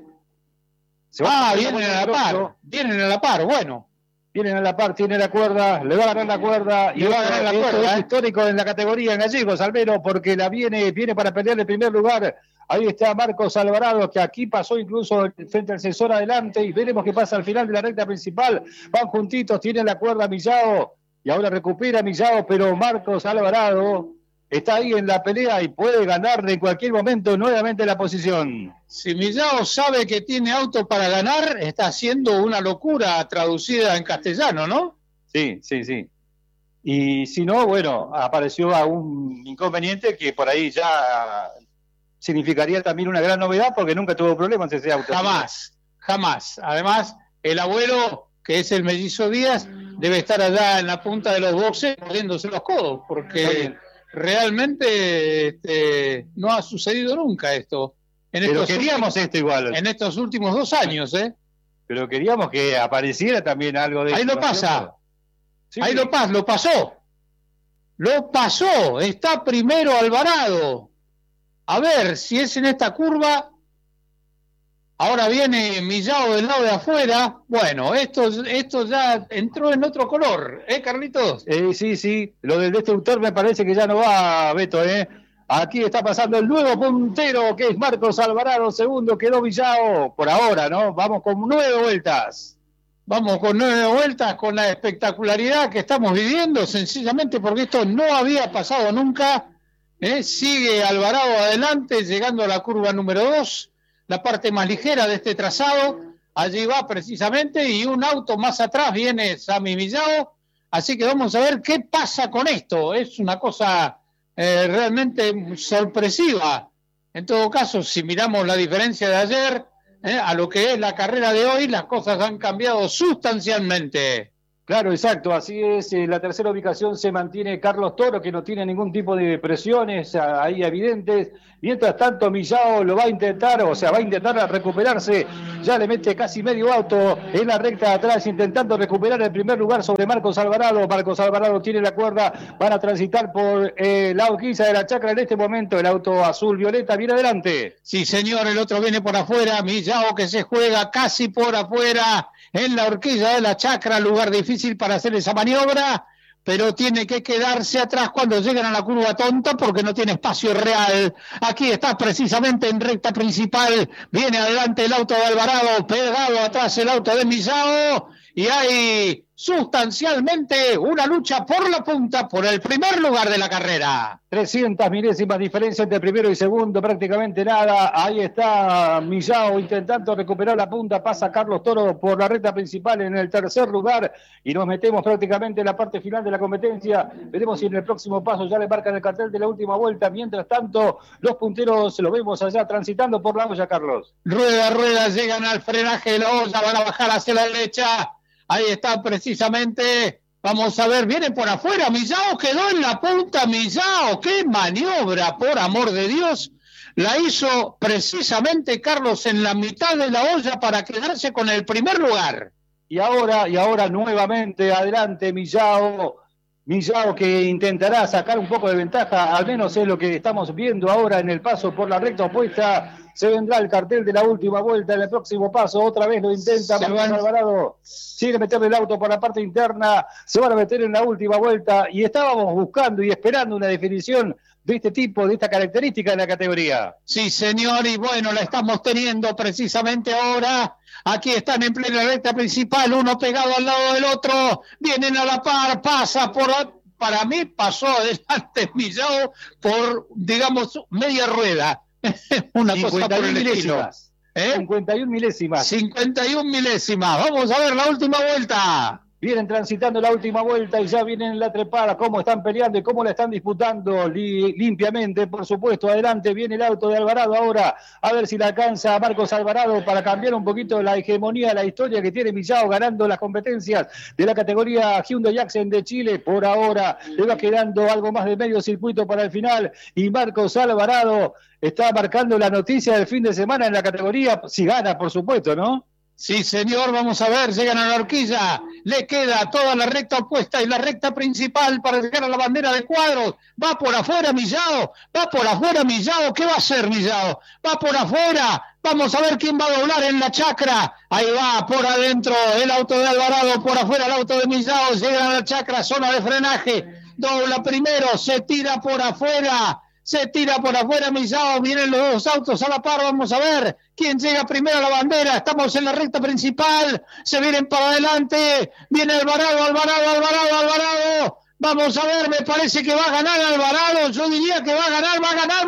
Vienen a la par, bueno. Vienen a la par, tiene la cuerda, le va a agarrar la cuerda. Y va a agarrar la cuerda. Es histórico en la categoría en gallegos, Albero, porque viene para pelear el primer lugar. Ahí está Marcos Alvarado, que aquí pasó incluso frente al sensor adelante, y veremos qué pasa al final de la recta principal. Van juntitos, tienen la cuerda Millao, y ahora recupera Millao, pero Marcos Alvarado está ahí en la pelea y puede ganarle en cualquier momento nuevamente la posición. Si Millao sabe que tiene auto para ganar, está haciendo una locura traducida en castellano, ¿no? Sí. Y si no, bueno, apareció un inconveniente que por ahí ya significaría también una gran novedad, porque nunca tuvo problemas ese auto. Jamás. Además, el abuelo, que es el mellizo Díaz, debe estar allá en la punta de los boxes mordiéndose los codos, porque realmente no ha sucedido nunca esto. Pero queríamos esto igual. En estos últimos 2 años, ¿eh? Pero queríamos que apareciera también algo de ahí esto. Lo pasa. Sí. Ahí lo pasó. Lo pasó. Está primero Alvarado. A ver si es en esta curva. Ahora viene Millao del lado de afuera. Bueno, esto ya entró en otro color, Carlitos? Sí. Lo del destructor me parece que ya no va, Beto, Aquí está pasando el nuevo puntero, que es Marcos Alvarado. Segundo quedó Millao, por ahora, ¿no? Vamos con 9 vueltas. Vamos con 9 vueltas, con la espectacularidad que estamos viviendo, sencillamente porque esto no había pasado nunca. Sigue Alvarado adelante, llegando a la curva número 2, la parte más ligera de este trazado. Allí va precisamente, y un auto más atrás viene Sammy Millao. Así que vamos a ver qué pasa con esto. Es una cosa realmente sorpresiva. En todo caso, si miramos la diferencia de ayer, a lo que es la carrera de hoy, las cosas han cambiado sustancialmente. Claro, exacto, así es. En la tercera ubicación se mantiene Carlos Toro, que no tiene ningún tipo de presiones ahí evidentes. Mientras tanto, Millao lo va a intentar, va a intentar recuperarse. Ya le mete casi medio auto en la recta de atrás, intentando recuperar el primer lugar sobre Marcos Alvarado. Marcos Alvarado tiene la cuerda, van a transitar por la horquilla de la chacra en este momento. El auto azul-violeta viene adelante. Sí, señor, el otro viene por afuera. Millao que se juega casi por afuera en la horquilla de la chacra, lugar difícil para hacer esa maniobra, pero tiene que quedarse atrás cuando llegan a la curva tonta porque no tiene espacio real. Aquí está precisamente en recta principal, viene adelante el auto de Alvarado, pegado atrás el auto de Millao, y hay sustancialmente una lucha por la punta, por el primer lugar de la carrera. 300 milésimas diferencia entre primero y segundo, prácticamente nada. Ahí está Millao intentando recuperar la punta, pasa Carlos Toro por la recta principal en el tercer lugar y nos metemos prácticamente en la parte final de la competencia. Veremos si en el próximo paso ya le marcan el cartel de la última vuelta. Mientras tanto, los punteros lo vemos allá transitando por la olla, Carlos. Rueda, llegan al frenaje de la olla, van a bajar hacia la derecha. Ahí está precisamente, vamos a ver, viene por afuera, Millao quedó en la punta, Millao, qué maniobra, por amor de Dios, la hizo precisamente Carlos en la mitad de la olla para quedarse con el primer lugar. Y ahora nuevamente adelante Millao que intentará sacar un poco de ventaja, al menos es lo que estamos viendo ahora en el paso por la recta opuesta. Se vendrá el cartel de la última vuelta en el próximo paso, otra vez lo intenta Alvarado, sigue meterle el auto por la parte interna, se van a meter en la última vuelta y estábamos buscando y esperando una definición de este tipo, de esta característica en la categoría. Sí, señor, y bueno, la estamos teniendo precisamente ahora. Aquí están en plena recta principal, uno pegado al lado del otro, vienen a la par, pasa por... Para mí pasó adelante Millao por, digamos, media rueda. Una cosa por el estilo. 51 milésimas. 51 milésimas. Vamos a ver la última vuelta. Vienen transitando la última vuelta y ya vienen en la trepada, cómo están peleando y cómo la están disputando limpiamente, por supuesto. Adelante viene el auto de Alvarado ahora, a ver si la alcanza a Marcos Alvarado para cambiar un poquito la hegemonía, la historia que tiene Millao ganando las competencias de la categoría Hyundai Accent de Chile. Por ahora le va quedando algo más de medio circuito para el final y Marcos Alvarado está marcando la noticia del fin de semana en la categoría, si gana, por supuesto, ¿no? Sí, señor, vamos a ver, llegan a la horquilla, le queda toda la recta opuesta y la recta principal para llegar a la bandera de cuadros, va por afuera Millao, ¿qué va a hacer Millao? Va por afuera, vamos a ver quién va a doblar en la chacra, ahí va, por adentro el auto de Alvarado, por afuera el auto de Millao, llegan a la chacra, zona de frenaje, dobla primero, se tira por afuera Millao, vienen los dos autos a la par, vamos a ver quién llega primero a la bandera, estamos en la recta principal, se vienen para adelante, viene Alvarado, vamos a ver, me parece que va a ganar Alvarado, yo diría que va a ganar,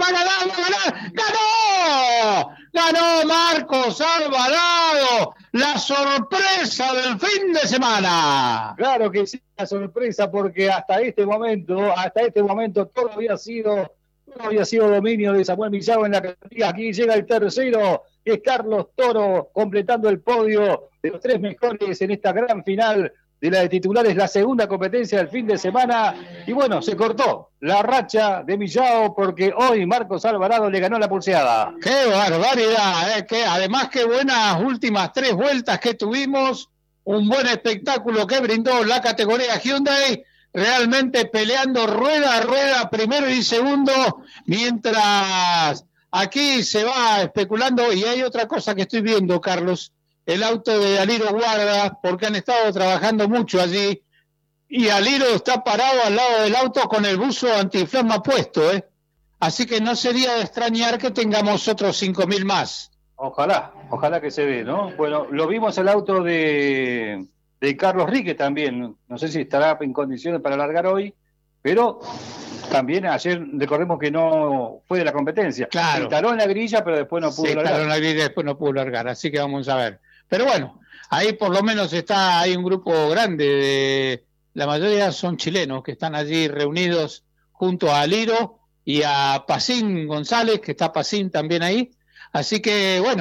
ganó Marcos Alvarado, la sorpresa del fin de semana. Claro que sí, la sorpresa, porque hasta este momento todo había sido dominio de Samuel Millao en la categoría. Aquí llega el tercero, que es Carlos Toro, completando el podio de los tres mejores en esta gran final de la de titulares, la segunda competencia del fin de semana. Y bueno, se cortó la racha de Millao porque hoy Marcos Alvarado le ganó la pulseada. ¡Qué barbaridad! Que además, qué buenas últimas tres vueltas que tuvimos, un buen espectáculo que brindó la categoría Hyundai, realmente peleando rueda a rueda, primero y segundo, mientras aquí se va especulando. Y hay otra cosa que estoy viendo, Carlos, el auto de Aliro Guarda, porque han estado trabajando mucho allí, y Aliro está parado al lado del auto con el buzo antiflama puesto, así que no sería de extrañar que tengamos otros 5.000 más. Ojalá que se dé, ¿no? Bueno, lo vimos el auto de Carlos Rique también, no sé si estará en condiciones para largar hoy, pero también ayer recordemos que no fue de la competencia. Claro. Instaló en la grilla, pero después no pudo largar. Instaló en la grilla y después no pudo largar, así que vamos a ver. Pero bueno, ahí por lo menos hay un grupo grande, la mayoría son chilenos que están allí reunidos junto a Aliro y a Pacín González, que está Pacín también ahí. Así que bueno,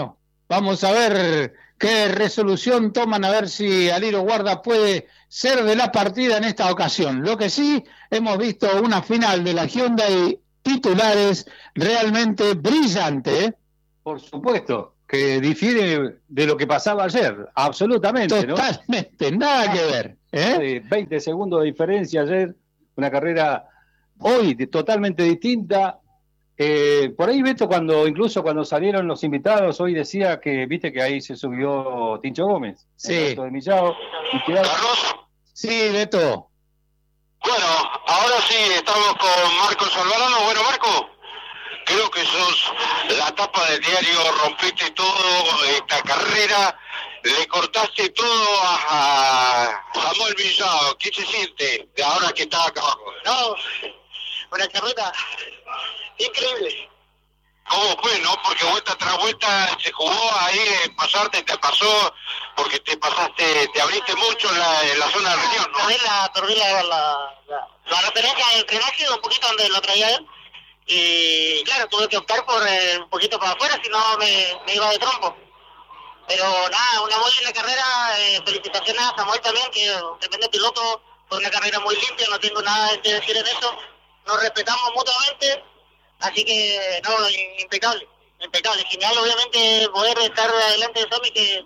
Vamos a ver qué resolución toman, a ver si Aliro Guarda puede ser de la partida en esta ocasión. Lo que sí, hemos visto una final de la Hyundai titulares realmente brillante, ¿eh? Por supuesto, que difiere de lo que pasaba ayer, absolutamente, Totalmente, ¿no? Nada que ver, ¿eh? 20 segundos de diferencia ayer, una carrera hoy totalmente distinta. Por ahí, Beto, incluso cuando salieron los invitados, hoy decía que, viste que ahí se subió Tincho Gómez, sí, el de Millao, y Carlos. Sí, Beto. Bueno, ahora sí, estamos con Marcos Alvarado. Bueno, Marco, creo que sos la tapa del diario, rompiste todo esta carrera, le cortaste todo a Samuel Villado. ¿Qué se siente de ahora que está acá abajo? No, una carrera increíble. ¿Cómo fue, no? Porque vuelta tras vuelta se jugó ahí, pasarte, te pasó, porque te pasaste, te abriste mucho en la zona de región, ¿no? Perdí la referencia del drenaje un poquito donde lo traía él. Y claro, tuve que optar por un poquito para afuera, si no me iba de trompo. Pero nada, una muy linda carrera, felicitaciones a Samuel también, que es un tremendo piloto, fue una carrera muy limpia, no tengo nada que decir en eso, nos respetamos mutuamente, así que no, impecable, genial obviamente poder estar adelante de Sammy, que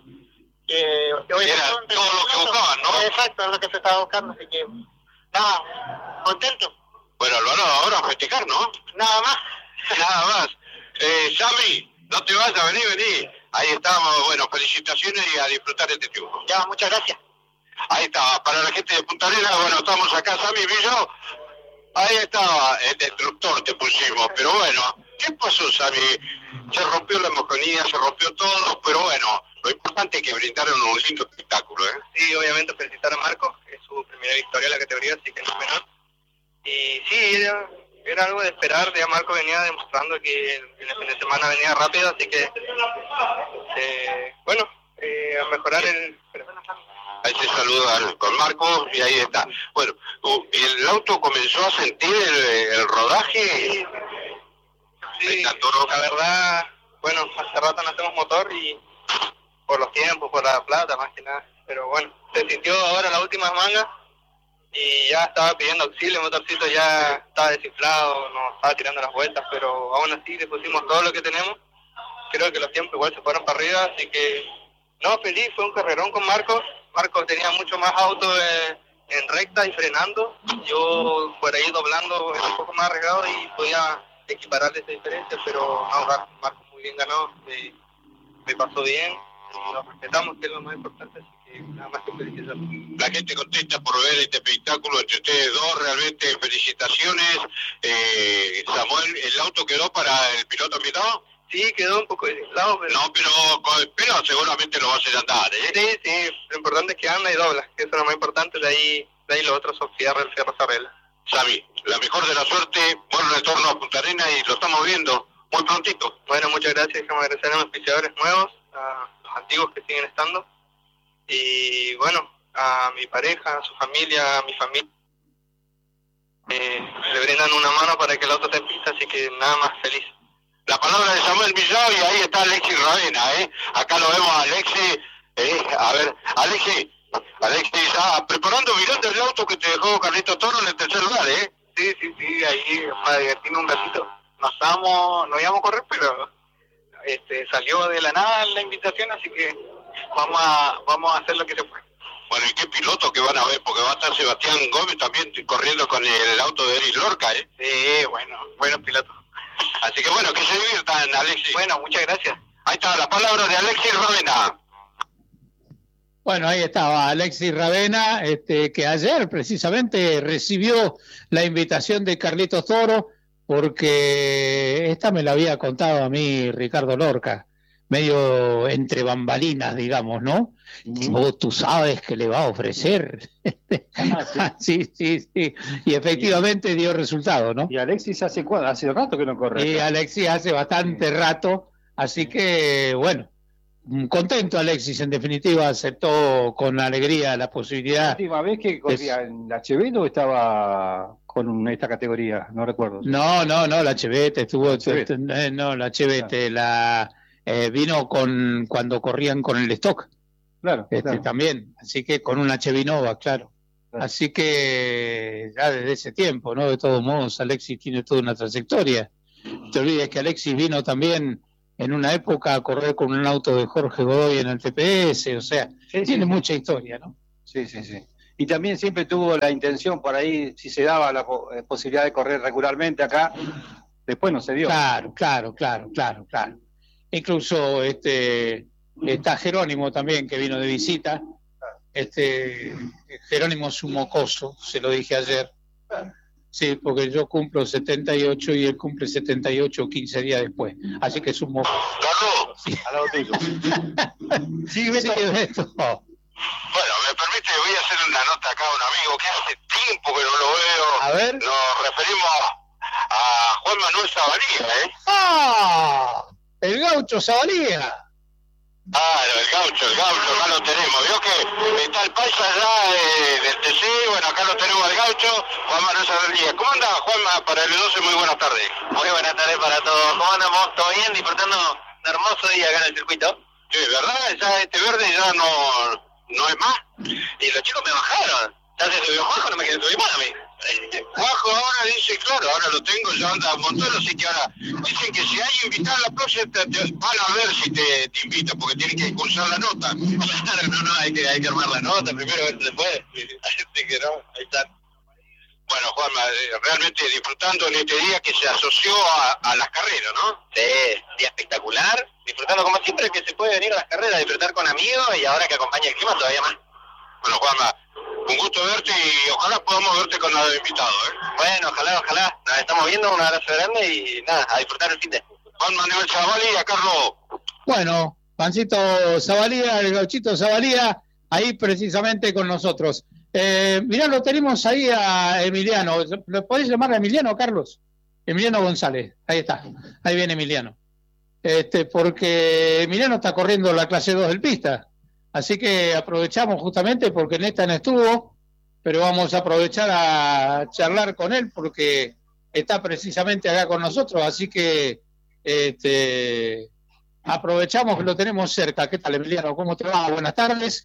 hoy era todo lo que buscaban, ¿no? Exacto, es lo que se estaba buscando, así que nada, contento. Bueno, Alvarado, ahora a festejar, ¿no? Nada más. Nada más. Sammy, no te vayas, vení. Ahí estamos, bueno, felicitaciones y a disfrutar este triunfo. Ya, muchas gracias. Ahí está, para la gente de Punta Arenas, bueno, estamos acá, Sammy Villao. Ahí estaba, el destructor te pusimos, pero bueno, ¿qué pasó, Sammy? Se rompió la mojonía, se rompió todo, pero bueno, lo importante es que brindaron un lindo espectáculo, ¿eh? Sí, obviamente felicitar a Marcos, que es su primera victoria en la categoría, así que no es menor. Y sí, era algo de esperar, ya Marco venía demostrando que en el fin de semana venía rápido, así que bueno, a mejorar Ahí se saluda con Marco y ahí está. Bueno, el auto comenzó a sentir el rodaje. Sí, la verdad, bueno, hace rato no hacemos motor y por los tiempos, por la plata más que nada, pero bueno, se sintió ahora la última manga. Y ya estaba pidiendo auxilio, el motorcito ya estaba desinflado, no estaba tirando las vueltas, pero aún así le pusimos todo lo que tenemos. Creo que los tiempos igual se fueron para arriba, así que no, feliz, fue un carrerón con Marcos. Marcos tenía mucho más auto en recta y frenando. Yo por ahí doblando era un poco más arriesgado y podía equipararle esa diferencia, pero no, Marcos muy bien ganó, me pasó bien, nos respetamos, que es lo más importante, así que nada más que felicitar. La gente contenta por ver este espectáculo entre ustedes dos, realmente felicitaciones. Samuel, ¿el auto quedó para el piloto invitado? Sí, quedó un poco desinflado, pero... No, pero seguramente lo va a hacer andar, ¿eh? Sí, lo importante es que anda y dobla, que eso es lo más importante, de ahí los otros son el fierro se arregla. Sammy, la mejor de la suerte, buen retorno a Punta Arenas y lo estamos viendo muy prontito. Bueno, muchas gracias, déjame agradecer a los auspiciadores nuevos, a los antiguos que siguen estando, y bueno, a mi pareja, a su familia, a mi familia, le brindan una mano para que el auto esté en pista, así que nada más feliz. La palabra de Samuel Villao y ahí está Alexis Ravena, ¿eh? Acá lo vemos a Alexis, a ver, Alexis está preparando, mirando el auto que te dejó Carlito Toro en el tercer lugar, ¿eh? Sí, ahí para divertirnos un ratito. No íbamos a correr, pero salió de la nada la invitación, así que vamos a hacer lo que se puede. Bueno, ¿y qué piloto que van a ver? Porque va a estar Sebastián Gómez también corriendo con el auto de Eric Lorca, ¿eh? Sí, buenos pilotos. Así que bueno, que se diviertan, Alexis. Bueno, muchas gracias. Ahí está la palabra de Alexis Ravena. Bueno, ahí estaba Alexis Ravena, que ayer precisamente recibió la invitación de Carlitos Toro, porque esta me la había contado a mí Ricardo Lorca, medio entre bambalinas, digamos, ¿no? Tú sabes que le va a ofrecer. Sí. Y efectivamente dio resultado, ¿no? ¿Y Alexis hace rato que no corre? Y Alexis hace bastante rato, así que, bueno, contento Alexis, en definitiva, aceptó con alegría la posibilidad. ¿La última vez que corría en la Chevette o estaba con esta categoría? No recuerdo. No, la Chevette estuvo... No, la Chevette, vino cuando corrían con el stock. Claro, claro. También, así que con una Chevy Nova, claro. Así que ya desde ese tiempo, ¿no? De todos modos, Alexis tiene toda una trayectoria. No te olvides que Alexis vino también en una época a correr con un auto de Jorge Godoy en el TPS, o sea, tiene mucha historia, ¿no? Sí. Y también siempre tuvo la intención, por ahí, si se daba la posibilidad de correr regularmente acá, después no se dio. Claro. Incluso está Jerónimo también, que vino de visita. Jerónimo es un mocoso, se lo dije ayer. Sí, porque yo cumplo 78 y él cumple 78 15 días después. Así que es un mocoso. Carlos. Sí. Sí, Beto. Bueno, me permite, voy a hacer una nota acá a un amigo que hace tiempo que no lo veo. A ver. Nos referimos a Juan Manuel Zabalía, ¿eh? ¡Ah! El gaucho Zabalía. Claro, el gaucho, acá lo tenemos. Vio que está el paisa allá del TC, bueno, acá lo tenemos al gaucho, Juan Manuel Zabalía. ¿Cómo anda, Juanma, para el 12? Muy buenas tardes. Muy buenas tardes para todos. ¿Cómo andamos? ¿Todo bien? Disfrutando un hermoso día acá en el circuito. Sí, ¿verdad? Ya este verde ya no es más. Y los chicos me bajaron. Ya se subió Juanjo, no me quieren subir más a mí. Juanjo ahora dice, claro, ahora lo tengo, ya anda un montón, así que ahora dicen que si hay invitado a la próxima, van a ver si te invitan, porque tienen que cursar la nota. Claro, no, hay que armar la nota primero, ver después. Así que no, ahí están. Bueno, Juanma, realmente disfrutando en este día que se asoció a las carreras, ¿no? Sí, día espectacular. Disfrutando como siempre que se puede venir a las carreras, disfrutar con amigos y ahora que acompaña el clima todavía más. Bueno, Juanma, un gusto verte y ojalá podamos verte con el invitado, ¿eh? Bueno, ojalá. Nos estamos viendo, un abrazo grande y nada, a disfrutar el fin de. Juan Manuel Zabalía, Carlos. Bueno, Pancito Zabalía, el gauchito Zabalía, ahí precisamente con nosotros. Mirá, lo tenemos ahí a Emiliano. ¿Lo podés llamar a Emiliano, Carlos? Emiliano González, ahí está. Ahí viene Emiliano. Porque Emiliano está corriendo la clase 2 del pista. Así que aprovechamos justamente porque en esta no estuvo, pero vamos a aprovechar a charlar con él porque está precisamente acá con nosotros. Así que aprovechamos que lo tenemos cerca. ¿Qué tal, Emiliano? ¿Cómo te va? Buenas tardes.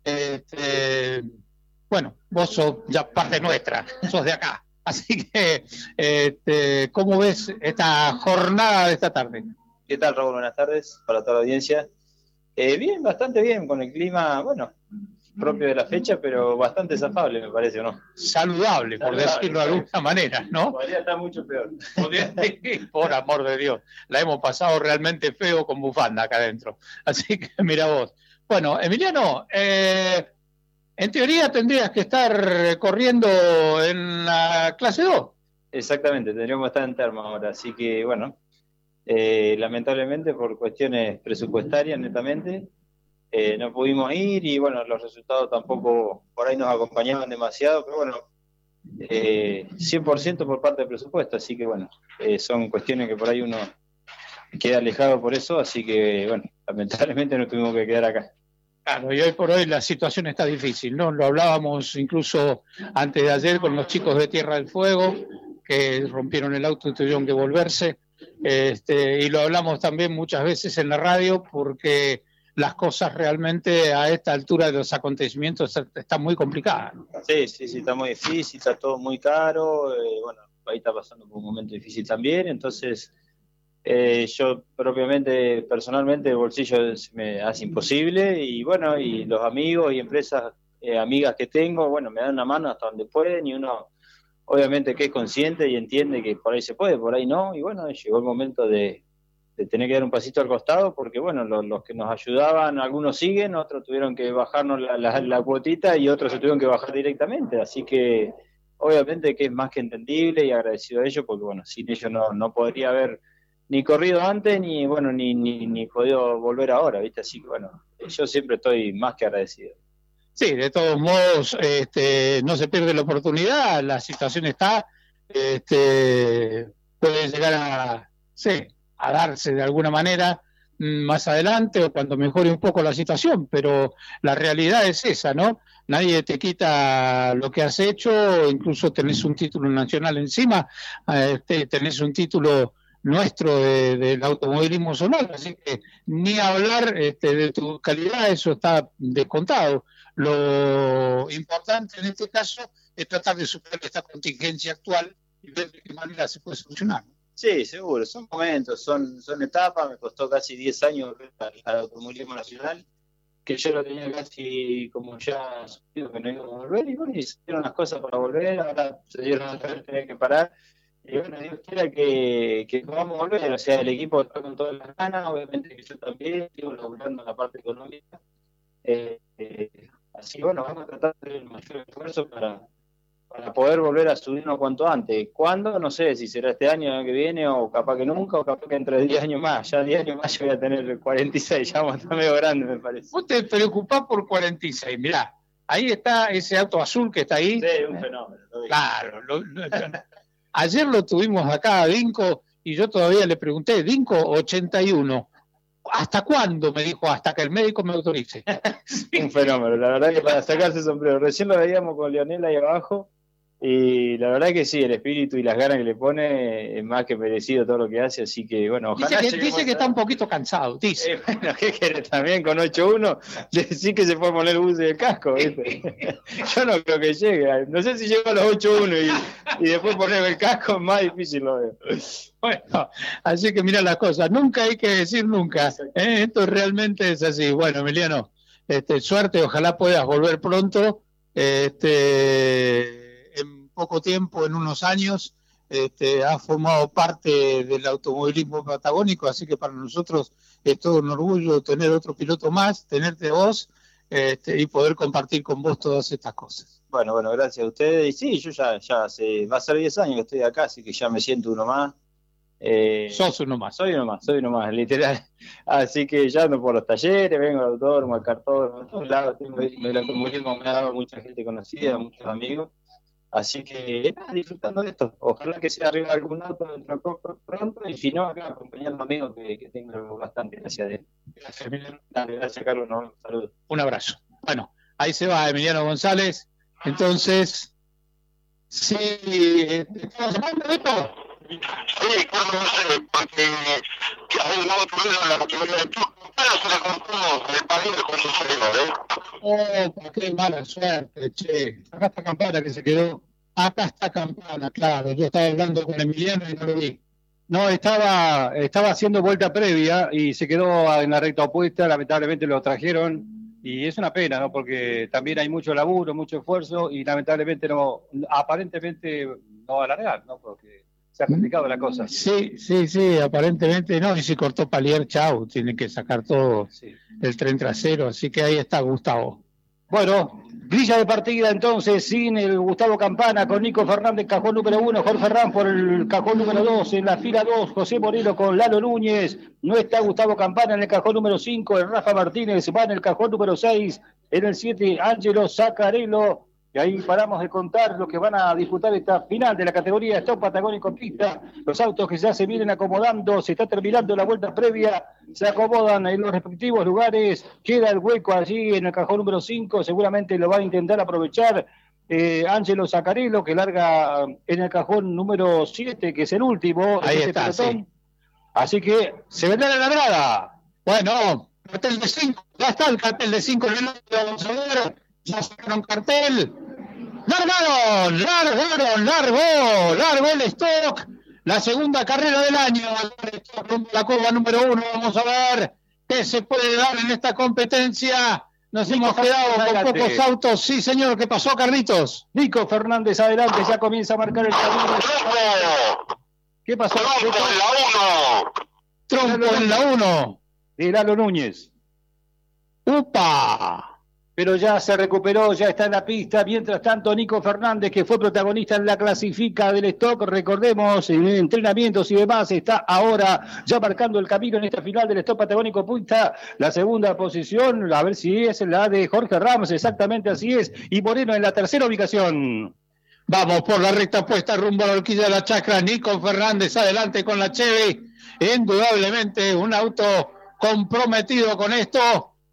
Bueno, vos sos ya parte nuestra, sos de acá. Así que, ¿cómo ves esta jornada de esta tarde? ¿Qué tal, Raúl? Buenas tardes para toda la audiencia. Bien, bastante bien, con el clima, bueno, propio de la fecha, pero bastante zafable, me parece, ¿o no? Saludable, por decirlo de alguna manera, ¿no? Podría estar mucho peor. Por amor de Dios, la hemos pasado realmente feo con bufanda acá adentro. Así que mira vos. Bueno, Emiliano, en teoría tendrías que estar corriendo en la clase 2. Exactamente, tendríamos que estar en termo ahora, así que bueno, lamentablemente por cuestiones presupuestarias netamente, no pudimos ir y bueno, los resultados tampoco por ahí nos acompañaban demasiado, pero bueno, 100% por parte del presupuesto, así que bueno, son cuestiones que por ahí uno queda alejado por eso, así que bueno, lamentablemente nos tuvimos que quedar acá. Claro, y hoy por hoy la situación está difícil, ¿no? Lo hablábamos incluso antes de ayer con los chicos de Tierra del Fuego, que rompieron el auto y tuvieron que volverse, y lo hablamos también muchas veces en la radio, porque las cosas realmente a esta altura de los acontecimientos están muy complicadas, ¿no? Sí, está muy difícil, está todo muy caro, bueno, el país está pasando por un momento difícil también, entonces yo propiamente, personalmente, el bolsillo se me hace imposible y bueno, y los amigos y empresas amigas que tengo, bueno, me dan una mano hasta donde pueden y uno obviamente que es consciente y entiende que por ahí se puede, por ahí no, y bueno, llegó el momento de tener que dar un pasito al costado porque bueno, los que nos ayudaban, algunos siguen, otros tuvieron que bajarnos la cuotita y otros se tuvieron que bajar directamente, así que obviamente que es más que entendible y agradecido a ellos porque bueno, sin ellos no podría haber ni corrido antes, ni bueno, ni podido volver ahora, ¿viste? Así que bueno, yo siempre estoy más que agradecido. Sí, de todos modos, no se pierde la oportunidad, la situación está, puede llegar a darse de alguna manera más adelante o cuando mejore un poco la situación, pero la realidad es esa, ¿no? Nadie te quita lo que has hecho, incluso tenés un título nacional encima, tenés un título nuestro del automovilismo zonal, así que ni hablar de tu calidad, eso está descontado. Lo importante en este caso es tratar de superar esta contingencia actual y ver de qué manera se puede solucionar. Sí, seguro, son momentos, son etapas. Me costó casi 10 años volver al automovilismo nacional, que yo lo tenía casi como ya subido que no íbamos a volver, y bueno, y se dieron las cosas para volver, ahora se dieron otra vez, tener que parar, y bueno, Dios quiera que podamos volver, o sea, el equipo está con todas las ganas, obviamente que yo también, sigo laburando en la parte económica, así que bueno, vamos a tratar de hacer el mayor esfuerzo para poder volver a subirnos cuanto antes. ¿Cuándo? No sé, si será este año, el año que viene, o capaz que nunca, o capaz que entre 10 años más. Ya 10 años más yo voy a tener 46, ya vamos a estar medio grande, me parece. Vos te preocupás por 46, mirá, ahí está ese auto azul que está ahí. Sí, un fenómeno. Claro, ayer lo tuvimos acá a Dinko, y yo todavía le pregunté, Dinko, 81, ¿hasta cuándo? Me dijo, hasta que el médico me autorice. Un fenómeno, la verdad que para sacarse el sombrero. Recién lo veíamos con Leonel ahí abajo, y la verdad que sí, el espíritu y las ganas que le pone es más que merecido todo lo que hace, así que bueno, ojalá. Dice que está un poquito cansado, dice. Bueno, ¿qué querés también con 8-1? Decir que se puede poner el bus y el casco, ¿viste? Yo no creo que llegue, no sé si llego a los 8-1 y después poner el casco, es más difícil lo veo. Bueno, así que mira las cosas, nunca hay que decir nunca, esto realmente es así. Bueno, Emiliano, suerte, ojalá puedas volver pronto, en poco tiempo, en unos años, has formado parte del automovilismo patagónico, así que para nosotros es todo un orgullo tener otro piloto más, tenerte vos, y poder compartir con vos todas estas cosas. Bueno, gracias a ustedes, y sí, yo ya hace, va a ser 10 años que estoy acá, así que ya me siento uno más. Sos uno más. Soy uno más, literal. Así que ya ando por los talleres, vengo al autódromo, al cartódromo, a todos lados. El automovilismo me ha dado mucha gente conocida, muchos amigos. Así que disfrutando de esto. Ojalá que sea arriba de algún auto dentro de poco pronto, y si no, acá acompañando amigos que tengo bastante. Gracias a él. Gracias, Emiliano. Gracias, Carlos. Un saludo. Un abrazo. Bueno, ahí se va Emiliano González. Entonces, sí, ¿estamos hablando de esto? Sí, Carlos, porque hay un nuevo problema en la categoría de club, pero se le compró el paliente con su seguidor, Qué mala suerte, che. Acá está Campana que se quedó. Acá está Campana, claro. Yo estaba hablando con Emiliano y no lo vi. No, estaba haciendo vuelta previa y se quedó en la recta opuesta, lamentablemente lo trajeron y es una pena, ¿no? Porque también hay mucho laburo, mucho esfuerzo y lamentablemente aparentemente no va a largar, ¿no? Porque se ha complicado la cosa. Sí, aparentemente no, y si cortó Palier, chau, tienen que sacar todo el tren trasero, así que ahí está Gustavo. Bueno, grilla de partida entonces, sin el Gustavo Campana, con Nico Fernández, cajón número 1, Jorge Ram por el cajón número 2, en la fila 2, José Moreno con Lalo Núñez, no está Gustavo Campana en el cajón número 5, el Rafa Martínez va en el cajón número 6, en el 7, Ángelo Zaccarello. Y ahí paramos de contar lo que van a disputar esta final de la categoría Stop Patagónico Pista. Los autos que ya se vienen acomodando, se está terminando la vuelta previa, se acomodan en los respectivos lugares, queda el hueco allí en el cajón número 5, seguramente lo va a intentar aprovechar Ángelo Zaccarello, que larga en el cajón número 7, que es el último. Ahí está, sí. Así que se vendrá la largada. Bueno, cartel de 5, ya está el cartel de 5, vamos a ver, ya sacaron cartel. Largó el stock, la segunda carrera del año, la curva número 1, vamos a ver qué se puede dar en esta competencia. Nos hemos quedado con pocos autos. Sí, señor, ¿qué pasó, Carlitos? Nico Fernández adelante, ya comienza a marcar el camino. ¿Qué pasó? Trompo en la 1. De Lalo Núñez. ¡Upa! Pero ya se recuperó, ya está en la pista. Mientras tanto, Nico Fernández, que fue protagonista en la clasifica del stock, recordemos, en entrenamientos y demás, está ahora ya marcando el camino en esta final del stock patagónico Pista. La segunda posición, a ver si es la de Jorge Ramos, exactamente así es. Y Moreno en la tercera ubicación. Vamos por la recta puesta rumbo a la horquilla de la chacra. Nico Fernández adelante con la Chevy. Indudablemente un auto comprometido con esto.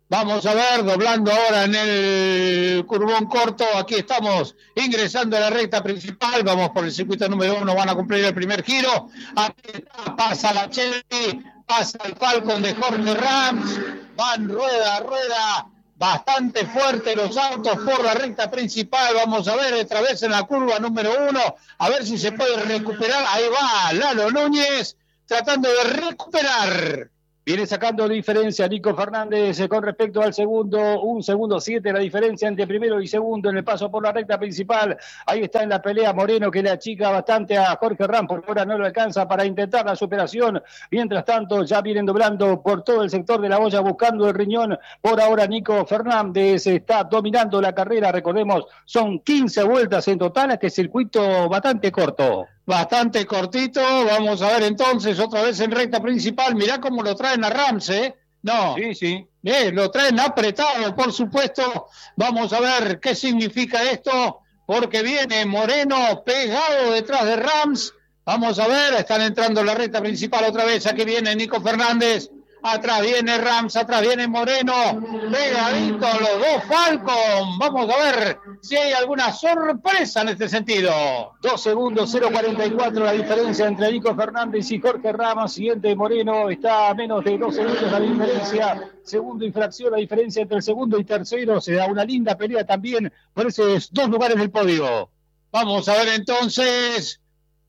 Vamos a ver, doblando ahora en el curvón corto. Aquí estamos ingresando a la recta principal. Vamos por el circuito número 1. Van a cumplir el primer giro. Aquí está, pasa la Chevy, pasa el Falcon de Jorge Rams. Van rueda a rueda. Bastante fuerte los autos por la recta principal. Vamos a ver otra vez en la curva número 1. A ver si se puede recuperar. Ahí va Lalo Núñez tratando de recuperar. Viene sacando diferencia Nico Fernández con respecto al segundo, 1 segundo 7 la diferencia entre primero y segundo en el paso por la recta principal. Ahí está en la pelea Moreno, que le achica bastante a Jorge Ram, por ahora no lo alcanza para intentar la superación. Mientras tanto ya vienen doblando por todo el sector de la olla buscando el riñón. Por ahora Nico Fernández está dominando la carrera, recordemos, son 15 vueltas en total, este circuito bastante corto. Bastante cortito, vamos a ver entonces otra vez en recta principal. Mirá cómo lo traen a Rams, ¿eh? No, sí. Lo traen apretado, por supuesto. Vamos a ver qué significa esto, porque viene Moreno pegado detrás de Rams. Vamos a ver, están entrando en la recta principal otra vez. Aquí viene Nico Fernández. Atrás viene Rams, atrás viene Moreno, pegadito los dos Falcon. Vamos a ver si hay alguna sorpresa en este sentido. 2 segundos, 0.44 la diferencia entre Nico Fernández y Jorge Ramos. Siguiente Moreno, está a menos de 2 segundos la diferencia. Segundo infracción, la diferencia entre el segundo y tercero. Se da una linda pelea también por esos 2 lugares del podio. Vamos a ver entonces.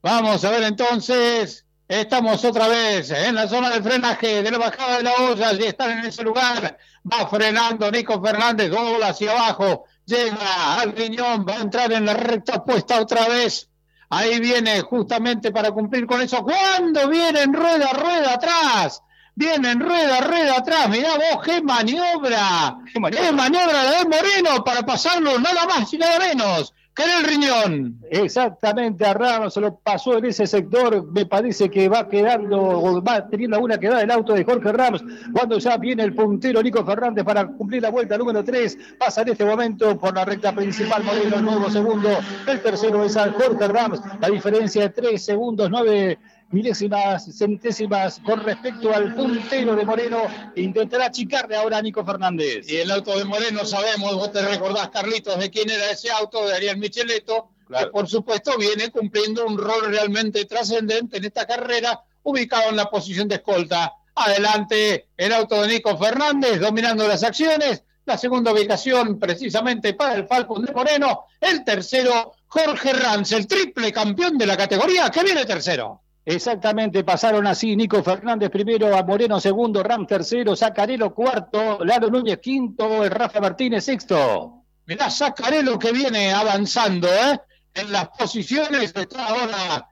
Estamos otra vez en la zona de frenaje de la bajada de la olla y están en ese lugar. Va frenando Nico Fernández, dobla hacia abajo, llega al riñón, va a entrar en la recta opuesta otra vez. Ahí viene justamente para cumplir con eso. ¿Cuándo vienen rueda atrás? Vienen rueda atrás. Mirá vos, qué maniobra. Qué maniobra la de Moreno para pasarlo nada más y nada menos que en el riñón. Exactamente, a Ramos se lo pasó en ese sector. Me parece que va teniendo alguna quedada el auto de Jorge Ramos, cuando ya viene el puntero Nico Fernández para cumplir la vuelta número 3. Pasa en este momento por la recta principal Moreno, el nuevo segundo. El tercero es a Jorge Ramos. La diferencia de 3 segundos, 9 milésimas, centésimas con respecto al puntero de Moreno. Intentará achicarle ahora a Nico Fernández. Y el auto de Moreno sabemos, vos te recordás, Carlitos, de quién era ese auto, de Ariel Micheletto, claro, que por supuesto viene cumpliendo un rol realmente trascendente en esta carrera, ubicado en la posición de escolta. Adelante el auto de Nico Fernández, dominando las acciones. La segunda ubicación precisamente para el Falcon de Moreno. El tercero, Jorge Rams, el triple campeón de la categoría, que viene tercero. Exactamente, pasaron así Nico Fernández primero, a Moreno segundo, Ram tercero, Zaccarello cuarto, Lalo Núñez quinto, el Rafa Martínez sexto. Mirá, Zaccarello que viene avanzando en las posiciones, está ahora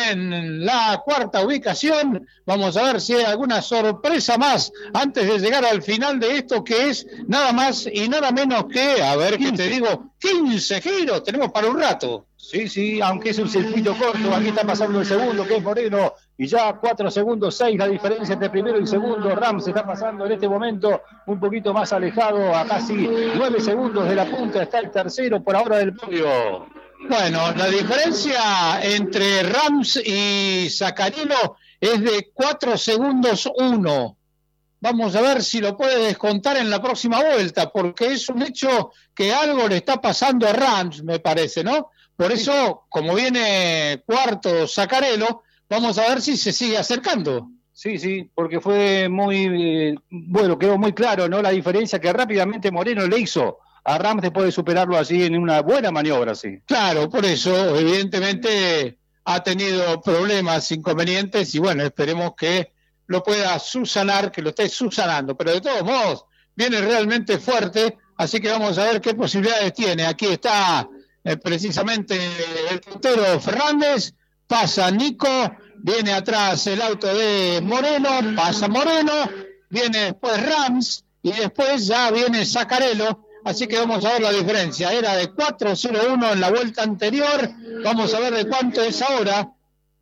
en la cuarta ubicación. Vamos a ver si hay alguna sorpresa más antes de llegar al final de esto, que es nada más y nada menos que, a ver qué te digo, 15 giros, tenemos para un rato. Sí, aunque es un circuito corto, aquí está pasando el segundo, que es Moreno, y ya 4 segundos 6 la diferencia entre primero y segundo. Rams está pasando en este momento un poquito más alejado, a casi 9 segundos de la punta, está el tercero por ahora del podio. Bueno, la diferencia entre Rams y Zaccarello es de 4 segundos 1. Vamos a ver si lo puede descontar en la próxima vuelta, porque es un hecho que algo le está pasando a Rams, me parece, ¿no? Por eso, como viene cuarto Zaccarello, vamos a ver si se sigue acercando. Sí, porque fue muy, quedó muy claro, ¿no? La diferencia que rápidamente Moreno le hizo a Rams después de superarlo así en una buena maniobra, sí. Claro, por eso, evidentemente, ha tenido problemas, inconvenientes, y bueno, esperemos que lo pueda subsanar, que lo esté subsanando. Pero de todos modos, viene realmente fuerte, así que vamos a ver qué posibilidades tiene. Aquí está precisamente el puntero Fernández, pasa Nico, viene atrás el auto de Moreno, pasa Moreno, viene después Rams y después ya viene Zaccarello, así que vamos a ver la diferencia. Era de 4.01 en la vuelta anterior, vamos a ver de cuánto es ahora.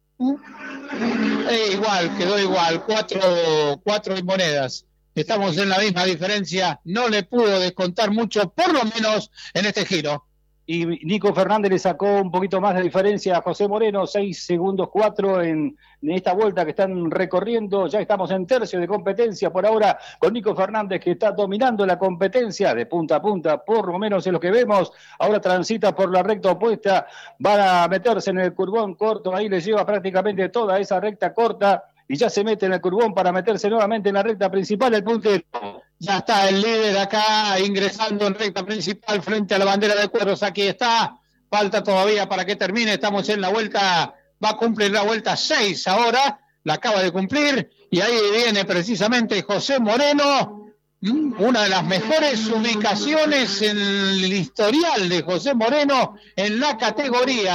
Quedó igual, 4 y monedas. Estamos en la misma diferencia, no le pudo descontar mucho, por lo menos en este giro. y Nico Fernández le sacó un poquito más de diferencia a José Moreno, 6 segundos 4 en esta vuelta que están recorriendo. Ya estamos en tercio de competencia por ahora con Nico Fernández, que está dominando la competencia de punta a punta, por lo menos es lo que vemos. Ahora transita por la recta opuesta, van a meterse en el curvón corto, ahí le lleva prácticamente toda esa recta corta y ya se mete en el curvón para meterse nuevamente en la recta principal, el puntero. Ya está el líder acá ingresando en recta principal frente a la bandera de cuadros. Aquí está. Falta todavía para que termine. Estamos en la vuelta. Va a cumplir la vuelta 6 ahora. La acaba de cumplir. Y ahí viene precisamente José Moreno. Una de las mejores ubicaciones en el historial de José Moreno en la categoría.